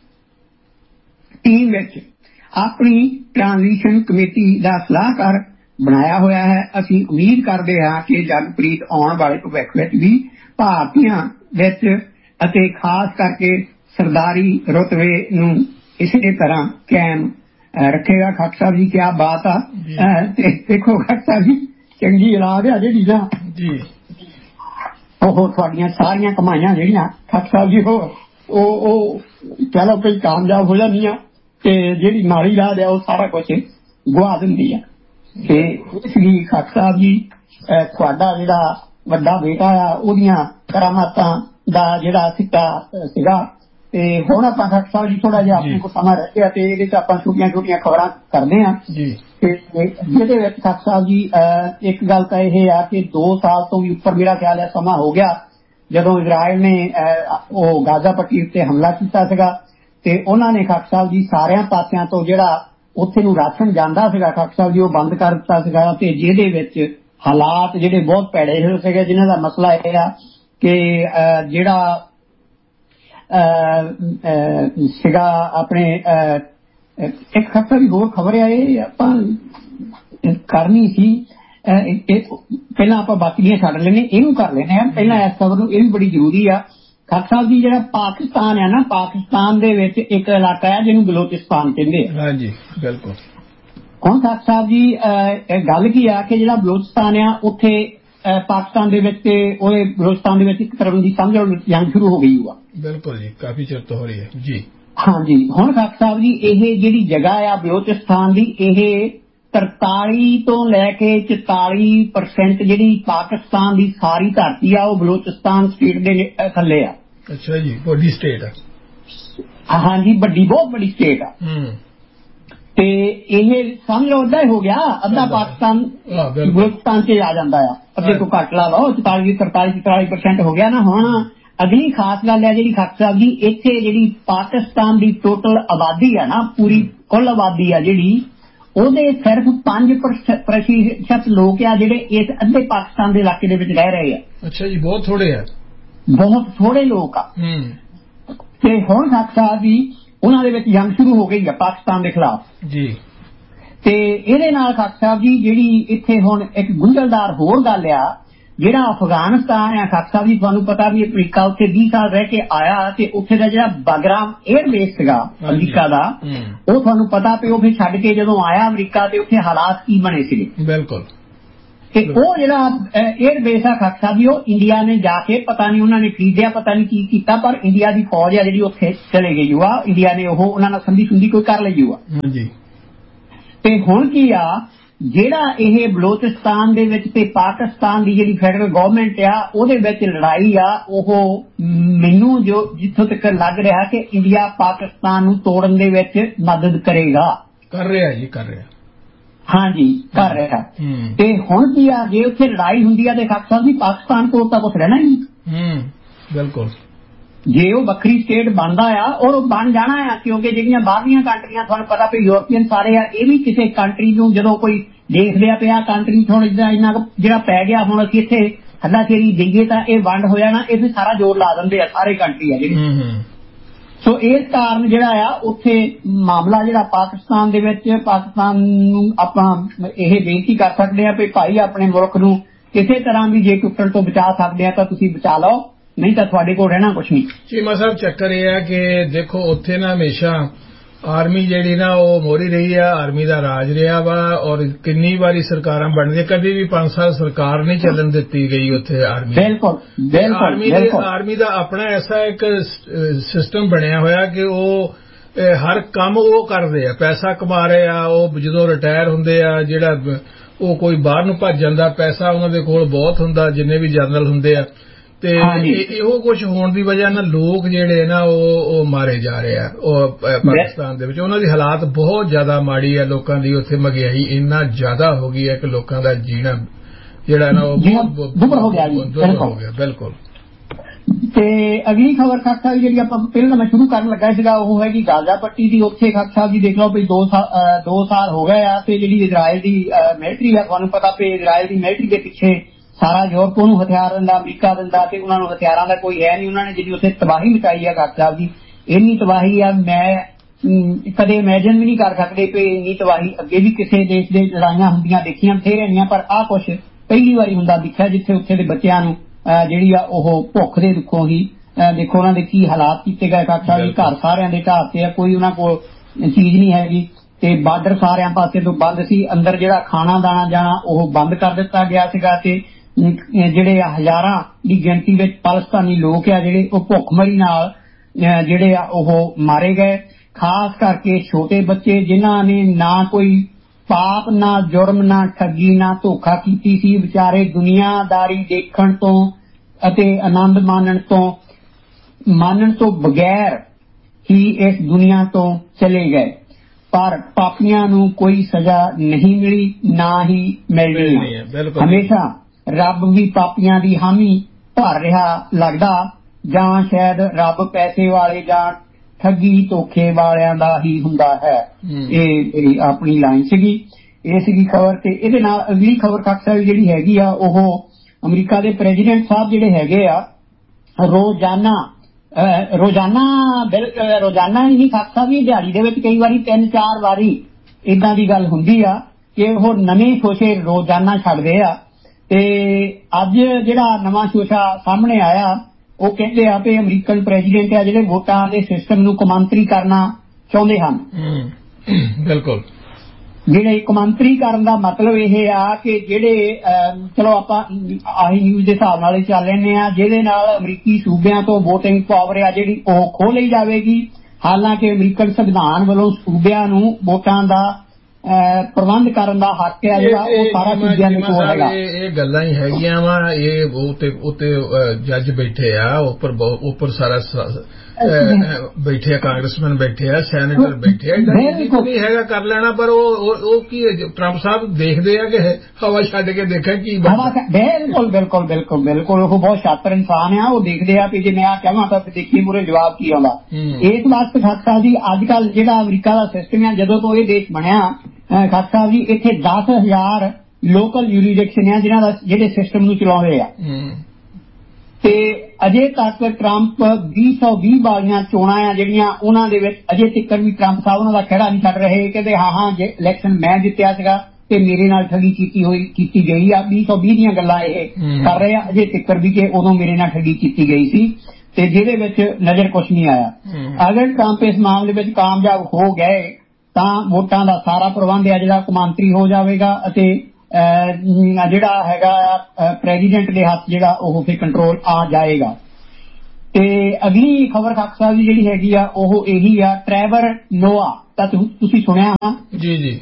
ਟੀਮ ਵਿੱਚ ਆਪਣੀ ਟ੍ਰਾਂਜ਼ੀਸ਼ਨ ਕਮੇਟੀ ਦਾ ਸਲਾਹਕਾਰ ਬਣਾਇਆ ਹੋਇਆ ਹੈ। ਅਸੀਂ ਉਮੀਦ ਕਰਦੇ ਹਾਂ ਕਿ ਜਗਪ੍ਰੀਤ ਆਉਣ ਵਾਲੇ ਭਵਿੱਖ ਵਿੱਚ ਵੀ ਭਾਰਤੀਆਂ ਵਿੱਚ ਅਤੇ ਖਾਸ ਕਰਕੇ ਸਰਦਾਰੀ ਰੁਤਬੇ ਨੂੰ ਇਸੇ ਤਰ੍ਹਾਂ ਕਾਇਮ ਰੱਖੇਗਾ। ਖਾਕ ਸਾਹਿਬ ਜੀ ਕਿਆ ਬਾਤ ਆ ਤੇ ਦੇਖੋ ਖਾਕ ਸਾਹਿਬ ਜੀ ਚੰਗੀ ਔਲਾਦ ਆ ਜਿਹੜੀ ਨਾ ਜੀ ਉਹ ਤੁਹਾਡੀਆਂ ਸਾਰੀਆਂ ਕਮਾਈਆਂ ਜਿਹੜੀਆਂ ਖਾਕ ਸਾਹਿਬ ਜੀ ਉਹ ਉਹ ਚਲੋ ਕੋਈ ਕਾਮਯਾਬ ਹੋ ਜਾਂਦੀਆਂ ਤੇ ਜਿਹੜੀ ਮਾੜੀ ਰਾਹ ਆ ਉਹ ਸਾਰਾ ਕੁਛ ਗੁਆ ਦਿੰਦੀ ਆ ਤੇ ਇਸ ਲਈ ਖਾਕ ਸਾਹਿਬ ਜੀ ਤੁਹਾਡਾ ਜਿਹੜਾ ਵੱਡਾ ਬੇਟਾ ਆ ਉਹਦੀਆਂ ਕਰਾਮਾਤਾਂ ਦਾ ਜਿਹੜਾ ਸਿੱਟਾ ਸੀਗਾ ਤੇ ਹੁਣ ਆਪਾਂ ਖਾਕ ਸਾਹਿਬ ਜੀ ਥੋੜਾ ਜਿਹਾ ਆਪਣੇ ਕੋਲ ਸਮਾਂ ਰਹਿ ਗਿਆ ਤੇ ਇਹਦੇ ਚ ਆਪਾਂ ਛੋਟੀਆਂ ਛੋਟੀਆਂ ਖਬਰਾਂ ਕਰਦੇ ਹਾਂ ਤੇ ਜਿਹਦੇ ਵਿੱਚ ਖਾਕ ਸਾਹਿਬ ਜੀ ਇੱਕ ਗੱਲ ਤਾਂ ਇਹ ਆ ਕਿ ਦੋ ਸਾਲ ਤੋਂ ਵੀ ਉੱਪਰ ਮੇਰਾ ਖਿਆਲ ਹੈ ਸਮਾਂ ਹੋ ਗਿਆ ਜਦੋਂ ਇਜ਼ਰਾਈਲ ਨੇ ਉਹ ਗਾਜ਼ਾ ਪੱਟੀ ਉੱਤੇ ਹਮਲਾ ਕੀਤਾ ਸੀਗਾ ਤੇ ਉਹਨਾਂ ਨੇ ਖਾਕ ਸਾਹਿਬ ਜੀ ਸਾਰਿਆਂ ਪਾਸਿਆਂ ਤੋਂ ਜਿਹੜਾ ਉੱਥੇ ਨੂੰ ਰਾਸ਼ਨ ਜਾਂਦਾ ਸੀਗਾ ਖਾਕ ਸਾਹਿਬ ਜੀ ਉਹ ਬੰਦ ਕਰ ਦਿੱਤਾ ਸੀਗਾ ਤੇ ਜਿਹਦੇ ਵਿੱਚ ਹਾਲਾਤ ਜਿਹੜੇ ਬਹੁਤ ਭੈੜੇ ਹੋਏ ਸੀਗੇ ਜਿਨ੍ਹਾਂ ਦਾ ਮਸਲਾ ਇਹ ਆ ਕਿ ਜਿਹੜਾ ਸੀਗਾ ਆਪਣੇ ਇੱਕ ਖਬਰ ਵੀ ਹੋਰ ਖਬਰ ਆ ਇਹ ਆਪਾਂ ਕਰਨੀ ਸੀ ਪਹਿਲਾਂ ਆਪਾਂ ਬਾਕੀ ਦੀਆਂ ਛੱਡ ਲੈਣੇ ਇਹਨੂੰ ਕਰ ਲੈਣੇ ਆ ਪਹਿਲਾਂ ਇਸ ਖਬਰ ਨੂੰ ਇਹ ਵੀ ਬੜੀ ਜ਼ਰੂਰੀ ਆ। ਖਾਕ ਸਾਹਿਬ ਜੀ ਜਿਹੜਾ ਪਾਕਿਸਤਾਨ ਹੈ ਨਾ ਪਾਕਿਸਤਾਨ ਦੇ ਵਿੱਚ ਇੱਕ ਇਲਾਕਾ ਹੈ ਜਿਹਨੂੰ ਬਲੋਚਿਸਤਾਨ ਕਹਿੰਦੇ ਆ। ਹਾਂਜੀ ਬਿਲਕੁਲ। ਹੁਣ ਖਾਕ ਸਾਹਿਬ ਜੀ ਗੱਲ ਕੀ ਆ ਕਿ ਜਿਹੜਾ ਬਲੋਚਿਸਤਾਨ ਆ ਉੱਥੇ ਪਾਕਿਸਤਾਨ ਦੇ ਵਿੱਚ ਤੇ ਉਹਦੇ ਬਲੋਚਿਸਤਾਨ ਦੇ ਵਿੱਚ ਇੱਕ ਤਰ੍ਹਾਂ ਦੀ ਸਮਝ ਜੰਗ ਸ਼ੁਰੂ ਹੋ ਗਈ ਹੋਆ। ਬਿਲਕੁਲ ਜੀ ਕਾਫੀ ਚਿਰ ਤੋਂ ਹੋ ਰਹੀ ਹੈ ਜੀ। ਹਾਂਜੀ ਹੁਣ ਖਾਕ ਸਾਹਿਬ ਜੀ ਇਹ ਜਿਹੜੀ ਜਗ੍ਹਾ ਆ ਬਲੋਚਿਸਤਾਨ ਦੀ ਇਹ ਤਰਤਾਲੀ ਤੋਂ ਲੈ ਕੇ ਚੁਤਾਲੀ ਪਰਸੈਂਟ ਜਿਹੜੀ ਪਾਕਿਸਤਾਨ ਦੀ ਸਾਰੀ ਧਰਤੀ ਆ ਉਹ ਬਲੋਚਿਸਤਾਨ ਸਟੇਟ ਦੇ ਥੱਲੇ ਆ। ਅੱਛਾ ਜੀ ਵੱਡੀ ਸਟੇਟ ਆ। ਹਾਂਜੀ ਵੱਡੀ ਬਹੁਤ ਵੱਡੀ ਸਟੇਟ ਆ ਤੇ ਇਹ ਸਮਝ ਲਓ ਅੱਧਾ ਹੀ ਹੋ ਗਿਆ ਅੱਧਾ ਪਾਕਿਸਤਾਨ ਬਲੋਚਿਸਤਾਨ ਚ ਆ ਜਾਂਦਾ ਆ ਅੱਧੇ ਤੋਂ ਘੱਟ ਲਾ ਲਓ ਚੁਤਾਲੀ ਤਰਤਾਲੀ ਚੁਤਾਲੀ ਪਰਸੈਂਟ ਹੋ ਗਿਆ ਨਾ। ਹੁਣ ਅਗਲੀ ਖਾਸ ਗੱਲ ਹੈ ਜਿਹੜੀ ਖਾਕ ਸਾਹਿਬ ਜੀ ਇੱਥੇ ਜਿਹੜੀ ਪਾਕਿਸਤਾਨ ਦੀ ਟੋਟਲ ਆਬਾਦੀ ਆ ਨਾ ਪੂਰੀ ਕੁੱਲ ਆਬਾਦੀ ਆ ਜਿਹੜੀ ਉਹਦੇ ਸਿਰਫ ਪੰਜ ਪ੍ਰਤੀਸ਼ਤ ਲੋਕ ਆ ਜਿਹੜੇ ਇਸ ਅੱਧੇ ਪਾਕਿਸਤਾਨ ਦੇ ਇਲਾਕੇ ਦੇ ਵਿੱਚ ਰਹਿ ਰਹੇ ਆ। ਅੱਛਾ ਜੀ ਬਹੁਤ ਥੋੜੇ ਆ ਬਹੁਤ ਥੋੜੇ ਲੋਕ ਆ ਤੇ ਹੁਣ ਖਾਕ ਸਾਹਿਬ ਜੀ ਉਹਨਾਂ ਦੇ ਵਿੱਚ ਜੰਗ ਸ਼ੁਰੂ ਹੋ ਗਈ ਆ ਪਾਕਿਸਤਾਨ ਦੇ ਖਿਲਾਫ ਜੀ ਤੇ ਇਹਦੇ ਨਾਲ ਖਾਕ ਸਾਹਿਬ ਜੀ ਜਿਹੜੀ ਇੱਥੇ ਹੁਣ ਇੱਕ ਗੁੰਝਲਦਾਰ ਹੋਰ ਗੱਲ ਆ ਜਿਹੜਾ ਅਫਗਾਨਿਸਤਾਨ ਆ ਖਾਕ ਸਾਹਿਬ ਜੀ ਤੁਹਾਨੂੰ ਪਤਾ ਵੀ ਅਮਰੀਕਾ ਉੱਥੇ ਵੀਹ ਸਾਲ ਰਹਿ ਕੇ ਆਇਆ ਤੇ ਉੱਥੇ ਦਾ ਜਿਹੜਾ ਬਾਗਰਾਮ 에ਅਰ ਬੇਸ ਸੀਗਾ ਅਮਰੀਕਾ ਦਾ ਉਹ ਤੁਹਾਨੂੰ ਪਤਾ ਵੀ ਉਹ ਫਿਰ ਛੱਡ ਕੇ ਜਦੋਂ ਆਇਆ ਅਮਰੀਕਾ ਤੇ ਉੱਥੇ ਹਾਲਾਤ ਕੀ ਬਣੇ ਸੀਗੇ। ਬਿਲਕੁਲ। ਤੇ ਉਹ ਜਿਹੜਾ 에ਅਰ ਬੇਸ ਆ ਖਾਕ ਸਾਹਿਬ ਜੀ ਉਹ ਇੰਡੀਆ ਨੇ ਜਾ ਕੇ ਪਤਾ ਨਹੀਂ ਉਹਨਾਂ ਨੇ ਖਰੀਦਿਆ ਪਤਾ ਨਹੀਂ ਕੀ ਕੀਤਾ ਪਰ ਇੰਡੀਆ ਦੀ ਫੌਜ ਆ ਜਿਹੜੀ ਉੱਥੇ ਚਲੇ ਗਈ ਆ ਇੰਡੀਆ ਨੇ ਉਹ ਉਹਨਾਂ ਨਾਲ ਸੰਧੀ ਸੁੰਧੀ ਕੋਈ ਕਰ ਲਈ ਆ। ਹਾਂਜੀ। ਤੇ ਹੁਣ ਕੀ ਆ ਜਿਹੜਾ ਇਹ ਬਲੋਚਿਸਤਾਨ ਦੇ ਵਿੱਚ ਤੇ ਪਾਕਿਸਤਾਨ ਦੀ ਜਿਹੜੀ ਫੈਡਰਲ ਗਵਰਨਮੈਂਟ ਆ ਉਹਦੇ ਵਿੱਚ ਲੜਾਈ ਆ ਉਹ ਮੈਨੂੰ ਜੋ ਜਿੱਥੋਂ ਤੱਕ ਲੱਗ ਰਿਹਾ ਕਿ ਇੰਡੀਆ ਪਾਕਿਸਤਾਨ ਨੂੰ ਤੋੜਨ ਦੇ ਵਿੱਚ ਮਦਦ ਕਰੇਗਾ। ਕਰ ਰਿਹਾ ਜੀ ਕਰ ਰਿਹਾ। ਹਾਂਜੀ ਕਰ ਰਿਹਾ। ਤੇ ਹੁਣ ਕੀ ਆ ਜੇ ਉੱਥੇ ਲੜਾਈ ਹੁੰਦੀ ਆ ਤੇ ਖਾਕ ਸਾਹਿਬ ਜੀ ਪਾਕਿਸਤਾਨ ਕੋਲ ਤਾਂ ਕੁਛ ਰਹਿਣਾ ਹੀ ਨਹੀਂ। ਬਿਲਕੁਲ। ਜੇ ਉਹ ਵੱਖਰੀ ਸਟੇਟ ਬਣਦਾ ਆ ਔਰ ਉਹ ਬਣ ਜਾਣਾ ਆ ਕਿਉਂਕਿ ਜਿਹੜੀਆਂ ਬਾਹਰਲੀਆਂ ਕੰਟਰੀਆਂ ਤੁਹਾਨੂੰ ਪਤਾ ਵੀ ਯੂਰਪੀਅਨ ਸਾਰੇ ਆ ਇਹ ਵੀ ਕਿਸੇ ਕੰਟਰੀ ਨੂੰ ਜਦੋਂ ਕੋਈ ਦੇਖਦੇ ਆ ਪਿਆ ਕੰਟਰੀ ਥੋੜਾ ਜਿਹਾ ਇੰਨਾ ਜਿਹੜਾ ਪੈ ਗਿਆ ਹੁਣ ਅਸੀਂ ਇੱਥੇ ਹੱਲਾਸ਼ੇਰੀ ਦੇਈਏ ਤਾਂ ਇਹ ਵੰਡ ਹੋ ਜਾਣਾ ਇਹ ਸਾਰਾ ਜ਼ੋਰ ਲਾ ਦਿੰਦੇ ਆ ਸਾਰੇ ਕੰਟਰੀ ਆ ਜਿਹੜੇ। ਸੋ ਇਸ ਕਾਰਨ ਜਿਹੜਾ ਆ ਉੱਥੇ ਮਾਮਲਾ ਜਿਹੜਾ ਪਾਕਿਸਤਾਨ ਦੇ ਵਿੱਚ ਪਾਕਿਸਤਾਨ ਨੂੰ ਆਪਾਂ ਇਹ ਬੇਨਤੀ ਕਰ ਸਕਦੇ ਆ ਵੀ ਭਾਈ ਆਪਣੇ ਮੁਲਕ ਨੂੰ ਕਿਸੇ ਤਰ੍ਹਾਂ ਵੀ ਜੇ ਟੁੱਟਣ ਤੋਂ ਬਚਾ ਸਕਦੇ ਆ ਤਾਂ ਤੁਸੀਂ ਬਚਾ ਲਓ ਨਹੀਂ ਤਾਂ ਤੁਹਾਡੇ ਕੋਲ ਰਹਿਣਾ ਕੁਛ ਨਹੀਂ। ਚੀਮਾ ਸਾਹਿਬ ਚੱਕਰ ਇਹ ਹੈ ਕਿ ਦੇਖੋ ਉੱਥੇ ਨਾ ਹਮੇਸ਼ਾ ਆਰਮੀ ਜਿਹੜੀ ਨਾ ਉਹ ਮੋਹਰੀ ਰਹੀ ਆ ਆਰਮੀ ਦਾ ਰਾਜ ਰਿਹਾ ਵਾ ਔਰ ਕਿੰਨੀ ਵਾਰੀ ਸਰਕਾਰਾਂ ਬਣਦੀਆਂ ਕਦੇ ਵੀ ਪੰਜ ਸਾਲ ਸਰਕਾਰ ਨਹੀਂ ਚੱਲਣ ਦਿੱਤੀ ਗਈ ਉੱਥੇ ਆਰਮੀ। ਬਿਲਕੁਲ ਆਰਮੀ ਆਰਮੀ ਦਾ ਆਪਣਾ ਐਸਾ ਇੱਕ ਸਿਸਟਮ ਬਣਿਆ ਹੋਇਆ ਕਿ ਉਹ ਹਰ ਕੰਮ ਉਹ ਕਰਦੇ ਆ ਪੈਸਾ ਕਮਾ ਰਹੇ ਆ ਉਹ ਜਦੋਂ ਰਿਟਾਇਰ ਹੁੰਦੇ ਆ ਜਿਹੜਾ ਉਹ ਕੋਈ ਬਾਹਰ ਨੂੰ ਭੱਜ ਜਾਂਦਾ ਪੈਸਾ ਉਹਨਾਂ ਦੇ ਕੋਲ ਬਹੁਤ ਹੁੰਦਾ ਜਿੰਨੇ ਵੀ ਜਨਰਲ ਹੁੰਦੇ ਆ ਤੇ ਇਹੋ ਕੁਝ ਹੋਣ ਦੀ ਵਜ੍ਹਾ ਨਾਲ ਲੋਕ ਜਿਹੜੇ ਨਾ ਉਹ ਮਾਰੇ ਜਾ ਰਹੇ ਆ ਉਹ ਪਾਕਿਸਤਾਨ ਦੇ ਵਿੱਚ ਉਹਨਾਂ ਦੀ ਹਾਲਾਤ ਬਹੁਤ ਜ਼ਿਆਦਾ ਮਾੜੀ ਹੈ ਲੋਕਾਂ ਦੀ ਉੱਥੇ ਮਹਿੰਗਾਈ ਇੰਨਾ ਜ਼ਿਆਦਾ ਹੋ ਗਈ ਹੈ ਕਿ ਲੋਕਾਂ ਦਾ ਜੀਣਾ ਜਿਹੜਾ ਨਾ ਉਹ ਦੁੱਭਰ ਹੋ ਗਿਆ। ਬਿਲਕੁਲ। ਤੇ ਅਗਲੀ ਖਬਰ ਖਾਕ ਸਾਹਿਬ ਜਿਹੜੀ ਆਪਾਂ ਪਹਿਲਾਂ ਮੈਂ ਸ਼ੁਰੂ ਕਰਨ ਲੱਗਾ ਸੀਗਾ ਉਹ ਹੈਗੀ ਗਾਜ਼ਾ ਪੱਟੀ ਦੀ। ਉੱਥੇ ਖਾਕ ਸਾਹਿਬ ਜੀ ਦੇਖ ਲਓ ਵੀ ਦੋ ਸਾਲ ਦੋ ਸਾਲ ਹੋ ਗਏ ਆ ਤੇ ਜਿਹੜੀ ਇਜ਼ਰਾਈਲ ਦੀ ਮਿਲਟਰੀ ਆ ਤੁਹਾਨੂੰ ਪਤਾ ਵੀ ਇਜ਼ਰਾਈਲ ਦੀ ਮਿਲਟਰੀ ਦੇ ਪਿੱਛੇ ਸਾਰਾ ਯੂਰਪ ਨੂੰ ਹਥਿਆਰ ਦਿੰਦਾ ਅਮਰੀਕਾ ਦਿੰਦਾ ਤੇ ਉਹਨਾਂ ਨੂੰ ਹਥਿਆਰਾਂ ਦਾ ਕੋਈ ਹੈ ਨਹੀਂ ਉਹਨਾਂ ਨੇ ਜਿਹੜੀ ਉੱਥੇ ਤਬਾਹੀ ਮਚਾਈ ਆ ਖਾਕ ਸਾਹਿਬ ਜੀ ਇੰਨੀ ਤਬਾਹੀ ਆ ਮੈਂ ਕਦੇ ਇਮੈਜਿਨ ਵੀ ਨਹੀਂ ਕਰ ਸਕਦੇ ਕਿ ਇੰਨੀ ਤਬਾਹੀ ਅੱਗੇ ਵੀ ਕਿਸੇ ਦੇਸ਼ ਦੇ ਲੜਾਈਆਂ ਹੁੰਦੀਆਂ ਦੇਖੀਆਂ ਬਥੇਰੀਆਂ ਪਰ ਆਹ ਕੁਛ ਪਹਿਲੀ ਵਾਰੀ ਹੁੰਦਾ ਦਿਖਿਆ ਜਿੱਥੇ ਉੱਥੇ ਦੇ ਬੱਚਿਆਂ ਨੂੰ ਜਿਹੜੀ ਆ ਉਹ ਭੁੱਖ ਦੇ ਦੁੱਖੋਂ ਹੀ ਦੇਖੋ ਉਹਨਾਂ ਦੇ ਕੀ ਹਾਲਾਤ ਕੀਤੇ ਗਏ ਖਾਕ ਸਾਹਿਬ ਜੀ ਘਰ ਸਾਰਿਆਂ ਦੇ ਢਾਹ ਤੇ ਆ ਕੋਈ ਉਹਨਾਂ ਕੋਲ ਚੀਜ਼ ਨਹੀਂ ਹੈਗੀ ਤੇ ਬਾਰਡਰ ਸਾਰਿਆਂ ਪਾਸੇ ਤੋਂ ਬੰਦ ਸੀ ਅੰਦਰ ਜਿਹੜਾ ਖਾਣਾ ਦਾਣਾ ਜਾਣਾ ਉਹ ਬੰਦ ਕਰ ਦਿੱਤਾ ਗਿਆ ਸੀਗਾ ਤੇ ਜਿਹੜੇ ਹਜ਼ਾਰਾਂ ਦੀ ਗਿਣਤੀ ਵਿੱਚ ਪਾਕਿਸਤਾਨੀ ਲੋਕ ਆ ਜਿਹੜੇ ਉਹ ਭੁੱਖਮਰੀ ਨਾਲ ਜਿਹੜੇ ਆ ਉਹ ਮਾਰੇ ਗਏ ਖਾਸ ਕਰਕੇ ਛੋਟੇ ਬੱਚੇ ਜਿਨ੍ਹਾਂ ਨੇ ਨਾ ਕੋਈ ਪਾਪ ਨਾ ਜੁਰਮ ਨਾ ਠੱਗੀ ਨਾ ਧੋਖਾ ਕੀਤੀ ਸੀ ਵਿਚਾਰੇ ਦੁਨੀਆਦਾਰੀ ਦੇਖਣ ਤੋਂ ਅਤੇ ਆਨੰਦ ਮਾਣਨ ਤੋਂ ਮਾਣਨ ਤੋਂ ਬਗੈਰ ਹੀ ਇਸ ਦੁਨੀਆ ਤੋਂ ਚਲੇ ਗਏ ਪਰ ਪਾਪੀਆਂ ਨੂੰ ਕੋਈ ਸਜ਼ਾ ਨਹੀਂ ਮਿਲੀ ਨਾ ਹੀ ਮਿਲਣੀ ਹੈ। ਹਮੇਸ਼ਾ ਰੱਬ ਵੀ ਪਾਪੀਆਂ ਦੀ ਹਾਮੀ ਭਰ ਰਿਹਾ ਲੱਗਦਾ ਜਾਂ ਸ਼ਾਇਦ ਰੱਬ ਪੈਸੇ ਵਾਲੇ ਜਾਂ ਠੱਗੀ ਧੋਖੇ ਵਾਲਿਆਂ ਦਾ ਹੀ ਹੁੰਦਾ ਹੈ। ਇਹ ਆਪਣੀ ਲਾਈਨ ਸੀਗੀ ਇਹ ਸੀਗੀ ਖਬਰ ਤੇ ਇਹਦੇ ਨਾਲ ਅਗਲੀ ਖਬਰ ਖਾਕ ਸਾਹਿਬ ਜਿਹੜੀ ਹੈਗੀ ਆ ਉਹ ਅਮਰੀਕਾ ਦੇ ਪ੍ਰੈਜ਼ੀਡੈਂਟ ਸਾਹਿਬ ਜਿਹੜੇ ਹੈਗੇ ਆ ਰੋਜ਼ਾਨਾ ਰੋਜ਼ਾਨਾ ਰੋਜ਼ਾਨਾ ਹੀ ਖਾਕ ਸਾਹਿਬ ਜੀ ਦਿਹਾੜੀ ਦੇ ਵਿੱਚ ਕਈ ਵਾਰੀ ਤਿੰਨ ਚਾਰ ਵਾਰੀ ਏਦਾਂ ਦੀ ਗੱਲ ਹੁੰਦੀ ਆ ਕਿ ਉਹ ਨਵੇਂ ਸ਼ੋਸ਼ੇ ਰੋਜ਼ਾਨਾ ਛੱਡਦੇ ਆ ਤੇ ਅੱਜ ਜਿਹੜਾ ਨਵਾਂ ਸ਼ੋਸ਼ਾ ਸਾਹਮਣੇ ਆਇਆ ਉਹ ਕਹਿੰਦੇ ਆ ਕਿ ਅਮਰੀਕਨ ਪ੍ਰੈਜ਼ੀਡੈਂਟ ਆ ਜਿਹੜੇ ਵੋਟਾਂ ਦੇ ਸਿਸਟਮ ਨੂੰ ਕੌਮਾਂਤਰੀ ਕਰਨਾ ਚਾਹੁੰਦੇ ਹਨ। ਬਿਲਕੁਲ। ਜਿਹੜੇ ਕੌਮਾਂਤਰੀ ਕਰਨ ਦਾ ਮਤਲਬ ਇਹ ਆ ਕਿ ਜਿਹੜੇ ਚਲੋ ਆਪਾਂ ਆਹੀ ਨਿਊਜ਼ ਦੇ ਹਿਸਾਬ ਨਾਲ ਹੀ ਚੱਲ ਲੈਂਦੇ ਆ ਜਿਹਦੇ ਨਾਲ ਅਮਰੀਕੀ ਸੂਬਿਆਂ ਤੋਂ ਵੋਟਿੰਗ ਪਾਵਰ ਆ ਜਿਹੜੀ ਉਹ ਖੋਹ ਲਈ ਜਾਵੇਗੀ ਹਾਲਾਂਕਿ ਅਮਰੀਕਨ ਸੰਵਿਧਾਨ ਵੱਲੋਂ ਸੂਬਿਆਂ ਨੂੰ ਵੋਟਾਂ ਦਾ ਪ੍ਰਬੰਧ ਕਰਨ ਦਾ ਹੱਕ ਹੈ ਜਿਹੜਾ ਉਹ ਸਾਰਾ ਸੂਬਿਆਂ ਦੇ ਕੋਲ ਹੈਗਾ। ਇਹ ਗੱਲਾਂ ਹੀ ਹੈਗੀਆਂ ਵਾ ਇਹ ਉੱਤੇ ਉੱਤੇ ਜੱਜ ਬੈਠੇ ਆ ਉੱਪਰ ਉੱਪਰ ਸਾਰਾ ਬੈਠੇ ਆ ਕਾਂਗਰਸਮੈਨ ਬੈਠੇ ਆ ਸੈਨੇਟਰ ਬੈਠੇ ਆ ਨਹੀਂ ਹੈਗਾ ਕਰ ਲੈਣਾ ਪਰ ਉਹ ਉਹ ਕੀ ਟਰੰਪ ਸਾਹਿਬ ਦੇਖਦੇ ਆ ਕਿ ਹਵਾ ਛੱਡ ਕੇ ਦੇਖਿਆ ਕੀ ਬਿਲਕੁਲ ਬਿਲਕੁਲ ਬਿਲਕੁਲ ਬਿਲਕੁਲ ਉਹ ਬਹੁਤ ਸ਼ਾਤਰ ਇਨਸਾਨ ਆ ਉਹ ਦੇਖਦੇ ਆ ਕਿ ਜੇ ਮੈਂ ਕਹਾਂ ਤਾਂ ਦੇਖੀ ਮੂਰੇ ਜਵਾਬ ਕੀ ਆਉਂਦਾ। ਇਸ ਵਾਸਤੇ ਖਾਕ ਸਾਹਿਬ ਜੀ ਅੱਜ ਕੱਲ ਜਿਹੜਾ ਅਮਰੀਕਾ ਦਾ ਸਿਸਟਮ ਆ ਜਦੋਂ ਤੋਂ ਇਹ ਦੇਸ਼ ਬਣਿਆ ਖਾਕ ਸਾਹਿਬ ਜੀ ਇੱਥੇ ਦਸ ਹਜ਼ਾਰ ਲੋਕਲ ਯੂਰੀਡਿਕਸ਼ਨ ਆ ਜਿਹਨਾਂ ਦਾ ਜਿਹੜੇ ਸਿਸਟਮ ਨੂੰ ਚਲਾਉਂਦੇ ਆ ਤੇ ਅਜੇ ਤੱਕ ਟਰੰਪ ਵੀਹ ਸੌ ਵੀਹ ਵਾਲੀਆਂ ਚੋਣਾਂ ਆ ਜਿਹੜੀਆਂ ਉਹਨਾਂ ਦੇ ਵਿੱਚ ਅਜੇ ਤੱਕ ਵੀ ਟਰੰਪ ਸਾਹਿਬ ਉਹਨਾਂ ਦਾ ਖਹਿੜਾ ਨਹੀਂ ਛੱਡ ਰਹੇ ਕਹਿੰਦੇ ਹਾਂ ਹਾਂ ਜੇ ਇਲੈਕਸ਼ਨ ਮੈਂ ਜਿੱਤਿਆ ਸੀਗਾ ਤੇ ਮੇਰੇ ਨਾਲ ਠੱਗੀ ਕੀਤੀ ਹੋਈ ਕੀਤੀ ਗਈ ਆ। ਵੀਹ ਸੌ ਵੀਹ ਦੀਆਂ ਗੱਲਾਂ ਇਹ ਕਰ ਰਹੇ ਆ ਅਜੇ ਤਿੱਕਰ ਵੀ ਕਿ ਉਦੋਂ ਮੇਰੇ ਨਾਲ ਠੱਗੀ ਕੀਤੀ ਗਈ ਸੀ ਤੇ ਜਿਹਦੇ ਵਿੱਚ ਨਜ਼ਰ ਕੁਛ ਨਹੀਂ ਆਇਆ। ਅਗਰ ਟਰੰਪ ਇਸ ਮਾਮਲੇ ਵਿੱਚ ਕਾਮਯਾਬ ਹੋ ਗਏ ਤਾਂ ਵੋਟਾਂ ਦਾ ਸਾਰਾ ਪ੍ਰਬੰਧ ਹੈ ਜਿਹੜਾ ਕੌਮਾਂਤਰੀ ਹੋ ਜਾਵੇਗਾ ਅਤੇ ਜਿਹੜਾ ਹੈਗਾ ਪ੍ਰੈਜ਼ੀਡੈਂਟ ਦੇ ਹੱਥ ਜਿਹੜਾ ਉਹ ਫਿਰ ਕੰਟਰੋਲ ਆ ਜਾਏਗਾ। ਤੇ ਅਗਲੀ ਖਬਰ ਖਾਕ ਸਾਹਿਬ ਦੀ ਜਿਹੜੀ ਹੈਗੀ ਆ ਉਹ ਇਹੀ ਆ, ਟਰੈਵਰ ਨੋਆ ਤਾਂ ਤੁਸੀਂ ਸੁਣਿਆ ਹਾਂ ਜੀ ਜੀ।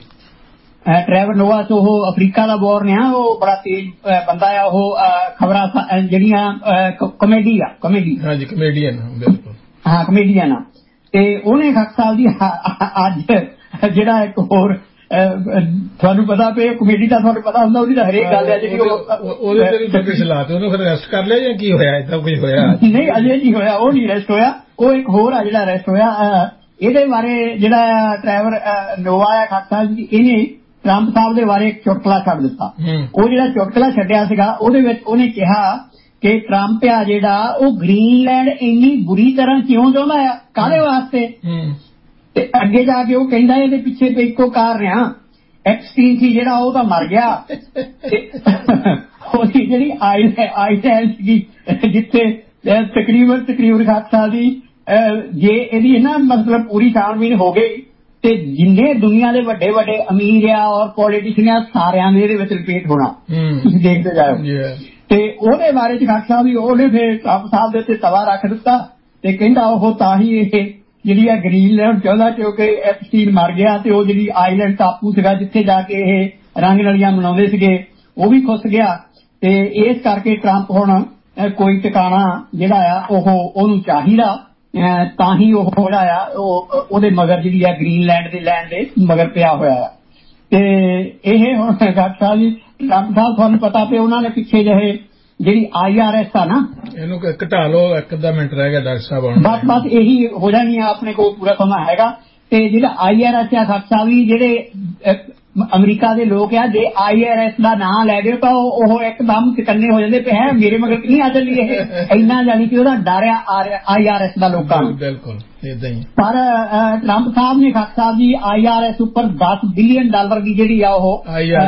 ਟਰੈਵਰ ਨੋਆ ਤੋਂ ਉਹ ਅਫਰੀਕਾ ਦਾ ਬੋਰਨ ਆ, ਉਹ ਬੜਾ ਤੇਜ਼ ਬੰਦਾ ਆ। ਉਹ ਖਬਰਾਂ ਜਿਹੜੀਆਂ ਕਮੇਡੀ ਆ ਕਮੇਡੀ ਹਾਂਜੀ ਕਮੇਡੀਅਨ ਬਿਲਕੁਲ ਹਾਂ ਕਮੇਡੀਅਨ ਆ। ਤੇ ਉਹਨੇ ਖਾਕ ਸਾਹਿਬ ਦੀ ਅੱਜ ਜਿਹੜਾ ਇੱਕ ਹੋਰ ਤੁਹਾਨੂੰ ਪਤਾ ਪਏ ਕਮੇਡੀ ਦਾ ਤੁਹਾਨੂੰ ਪਤਾ ਹੁੰਦਾ ਉਹਦੀ ਤਾਂ ਹਰੇਕ ਗੱਲ ਹੈ ਜਿਹੜੀ ਉਹਦੇ ਤੇ ਸਲਾਹ ਤੇ ਉਹਨੂੰ ਫਿਰ ਅਰੈਸਟ ਕਰ ਲਿਆ ਜਾਂ ਕੀ ਹੋਇਆ? ਏਦਾਂ ਕੁਝ ਹੋਇਆ ਨਹੀਂ, ਅਜੇ ਨਹੀਂ ਹੋਇਆ, ਉਹ ਨਹੀਂ ਅਰੈਸਟ ਹੋਇਆ। ਉਹ ਇੱਕ ਹੋਰ ਆ ਜਿਹੜਾ ਅਰੈਸਟ ਹੋਇਆ। ਇਹਦੇ ਬਾਰੇ ਜਿਹੜਾ ਟਰੈਵਰ ਨੋਵਾ ਆ ਖਾਕ ਸਾਹਿਬ ਜੀ, ਇਹਨੇ ਟਰੰਪ ਸਾਹਿਬ ਦੇ ਬਾਰੇ ਇੱਕ ਚੁਟਕਲਾ ਛੱਡ ਦਿੱਤਾ। ਉਹ ਜਿਹੜਾ ਚੁਟਕਲਾ ਛੱਡਿਆ ਸੀਗਾ ਉਹਦੇ ਵਿੱਚ ਉਹਨੇ ਕਿਹਾ ਕਿ ਟਰੰਪ ਆ ਜਿਹੜਾ ਉਹ ਗ੍ਰੀਨਲੈਂਡ ਇੰਨੀ ਬੁਰੀ ਤਰ੍ਹਾਂ ਕਿਉਂ ਚਾਹੁੰਦਾ ਆ, ਕਾਹਦੇ ਵਾਸਤੇ? ਤੇ ਅੱਗੇ ਜਾ ਕੇ ਉਹ ਕਹਿੰਦਾ ਇਹਦੇ ਪਿੱਛੇ ਤੇ ਇੱਕੋ ਕਾਰਨ ਆ, ਐਪਸਟੀਨ ਸੀ ਜਿਹੜਾ ਉਹ ਤਾਂ ਮਰ ਗਿਆ ਤੇ ਉਹਦੀ ਜਿਹੜੀ ਆਈਲੈਂਡ ਸੀਗੀ ਜਿੱਥੇ ਤਕਰੀਬਨ ਤਕਰੀਬਨ ਖਾਕ ਸਾਹਿਬ ਦੀ ਜੇ ਇਹਦੀ ਨਾ ਮਤਲਬ ਪੂਰੀ ਛਾਣਬੀਨ ਹੋ ਗਈ ਤੇ ਜਿੰਨੇ ਦੁਨੀਆ ਦੇ ਵੱਡੇ ਵੱਡੇ ਅਮੀਰ ਆ ਔਰ ਪੋਲੀਟੀਸ਼ੀਅਨ ਆ ਸਾਰਿਆਂ ਨੇ ਇਹਦੇ ਵਿੱਚ ਰਿਪੀਟ ਹੋਣਾ। ਤੁਸੀਂ ਦੇਖਦੇ ਜਾਓ। ਤੇ ਉਹਦੇ ਬਾਰੇ ਚ ਖਾਕ ਸਾਹਿਬ ਵੀ ਉਹਨੇ ਫਿਰ ਟਰੰਪ ਸਾਹਿਬ ਦੇ ਉੱਤੇ ਤਵਾ ਰੱਖ ਦਿੱਤਾ ਤੇ ਕਹਿੰਦਾ ਉਹ ਤਾਂ ਹੀ ਇਹ ਜਿਹੜੀ ਆ ਗ੍ਰੀਨਲੈਂਡ ਚਾਹੁੰਦਾ ਕਿਉਂਕਿ ਐਪਸਟੀਨ ਮਰ ਗਿਆ ਤੇ ਉਹ ਜਿਹੜੀ ਆਈਲੈਂਡ ਟਾਪੂ ਸੀਗਾ ਜਿੱਥੇ ਜਾ ਕੇ ਇਹ ਰੰਗ ਨਲੀਆਂ ਮਨਾਉਂਦੇ ਸੀਗੇ ਉਹ ਵੀ ਖੁੱਸ ਗਿਆ ਤੇ ਇਸ ਕਰਕੇ ਟਰੰਪ ਹੁਣ ਕੋਈ ਟਿਕਾਣਾ ਜਿਹੜਾ ਆ ਉਹ ਉਹਨੂੰ ਚਾਹੀਦਾ ਤਾਂ ਹੀ ਉਹ ਜਿਹੜਾ ਆ ਉਹ ਉਹਦੇ ਮਗਰ ਜਿਹੜੀ ਆ ਗ੍ਰੀਨਲੈਂਡ ਦੇ ਲੈਂਡ ਦੇ ਮਗਰ ਪਿਆ ਹੋਇਆ ਆ। ਤੇ ਇਹ ਹੁਣ ਡਾਕਟਰ ਸਾਹਿਬ ਜੀ ਟਰੰਪ ਸਾਹਿਬ ਤੁਹਾਨੂੰ ਪਤਾ ਪਿਆ ਉਹਨਾਂ ਨੇ ਪਿੱਛੇ ਜਿਹੇ ਜਿਹੜੀ ਆਈ ਆਰ ਐਸ ਆ ਨਾ ਇਹਨੂੰ ਘਟਾ ਲਓ, ਇੱਕ ਅੱਧਾ ਮਿੰਟ ਰਹਿ ਗਿਆ ਡਾਕਟਰ ਸਾਹਿਬ। ਬਸ ਬਸ ਇਹੀ ਹੋ ਜਾਣੀ ਆ, ਆਪਣੇ ਕੋਲ ਪੂਰਾ ਸਮਾਂ ਹੈਗਾ। ਤੇ ਜਿਹੜਾ ਆਈ ਆਰ ਐਸ ਆ ਖਾਕ ਸਾਹਿਬ ਜੀ ਜਿਹੜੇ ਅਮਰੀਕਾ ਦੇ ਲੋਕ ਆ ਜੇ ਆਈ ਆਰ ਐਸ ਦਾ ਨਾਂ ਲੈ ਦਿਓ ਤਾਂ ਉਹ ਇੱਕਦਮ ਚਕੰਨੇ ਹੋ ਜਾਂਦੇ ਪਏ ਹੈ ਮੇਰੇ ਮਗਰ ਨਹੀਂ ਆ ਚੱਲੀ ਇਹ ਇੰਨਾ ਜਾਣੀ ਕਿ ਉਹਦਾ ਡਰ ਆ ਆਈ ਆਰ ਐਸ ਦਾ ਲੋਕਾਂ ਨੂੰ। ਬਿਲਕੁਲ ਏਦਾਂ ਹੀ। ਪਰ ਟਰੰਪ ਸਾਹਿਬ ਨੇ ਖਾਕ Sahib ji I R S ਉੱਪਰ ਦਸ ਬਿਲੀਅਨ ਡਾਲਰ ਦੀ ਜਿਹੜੀ ਆ ਉਹ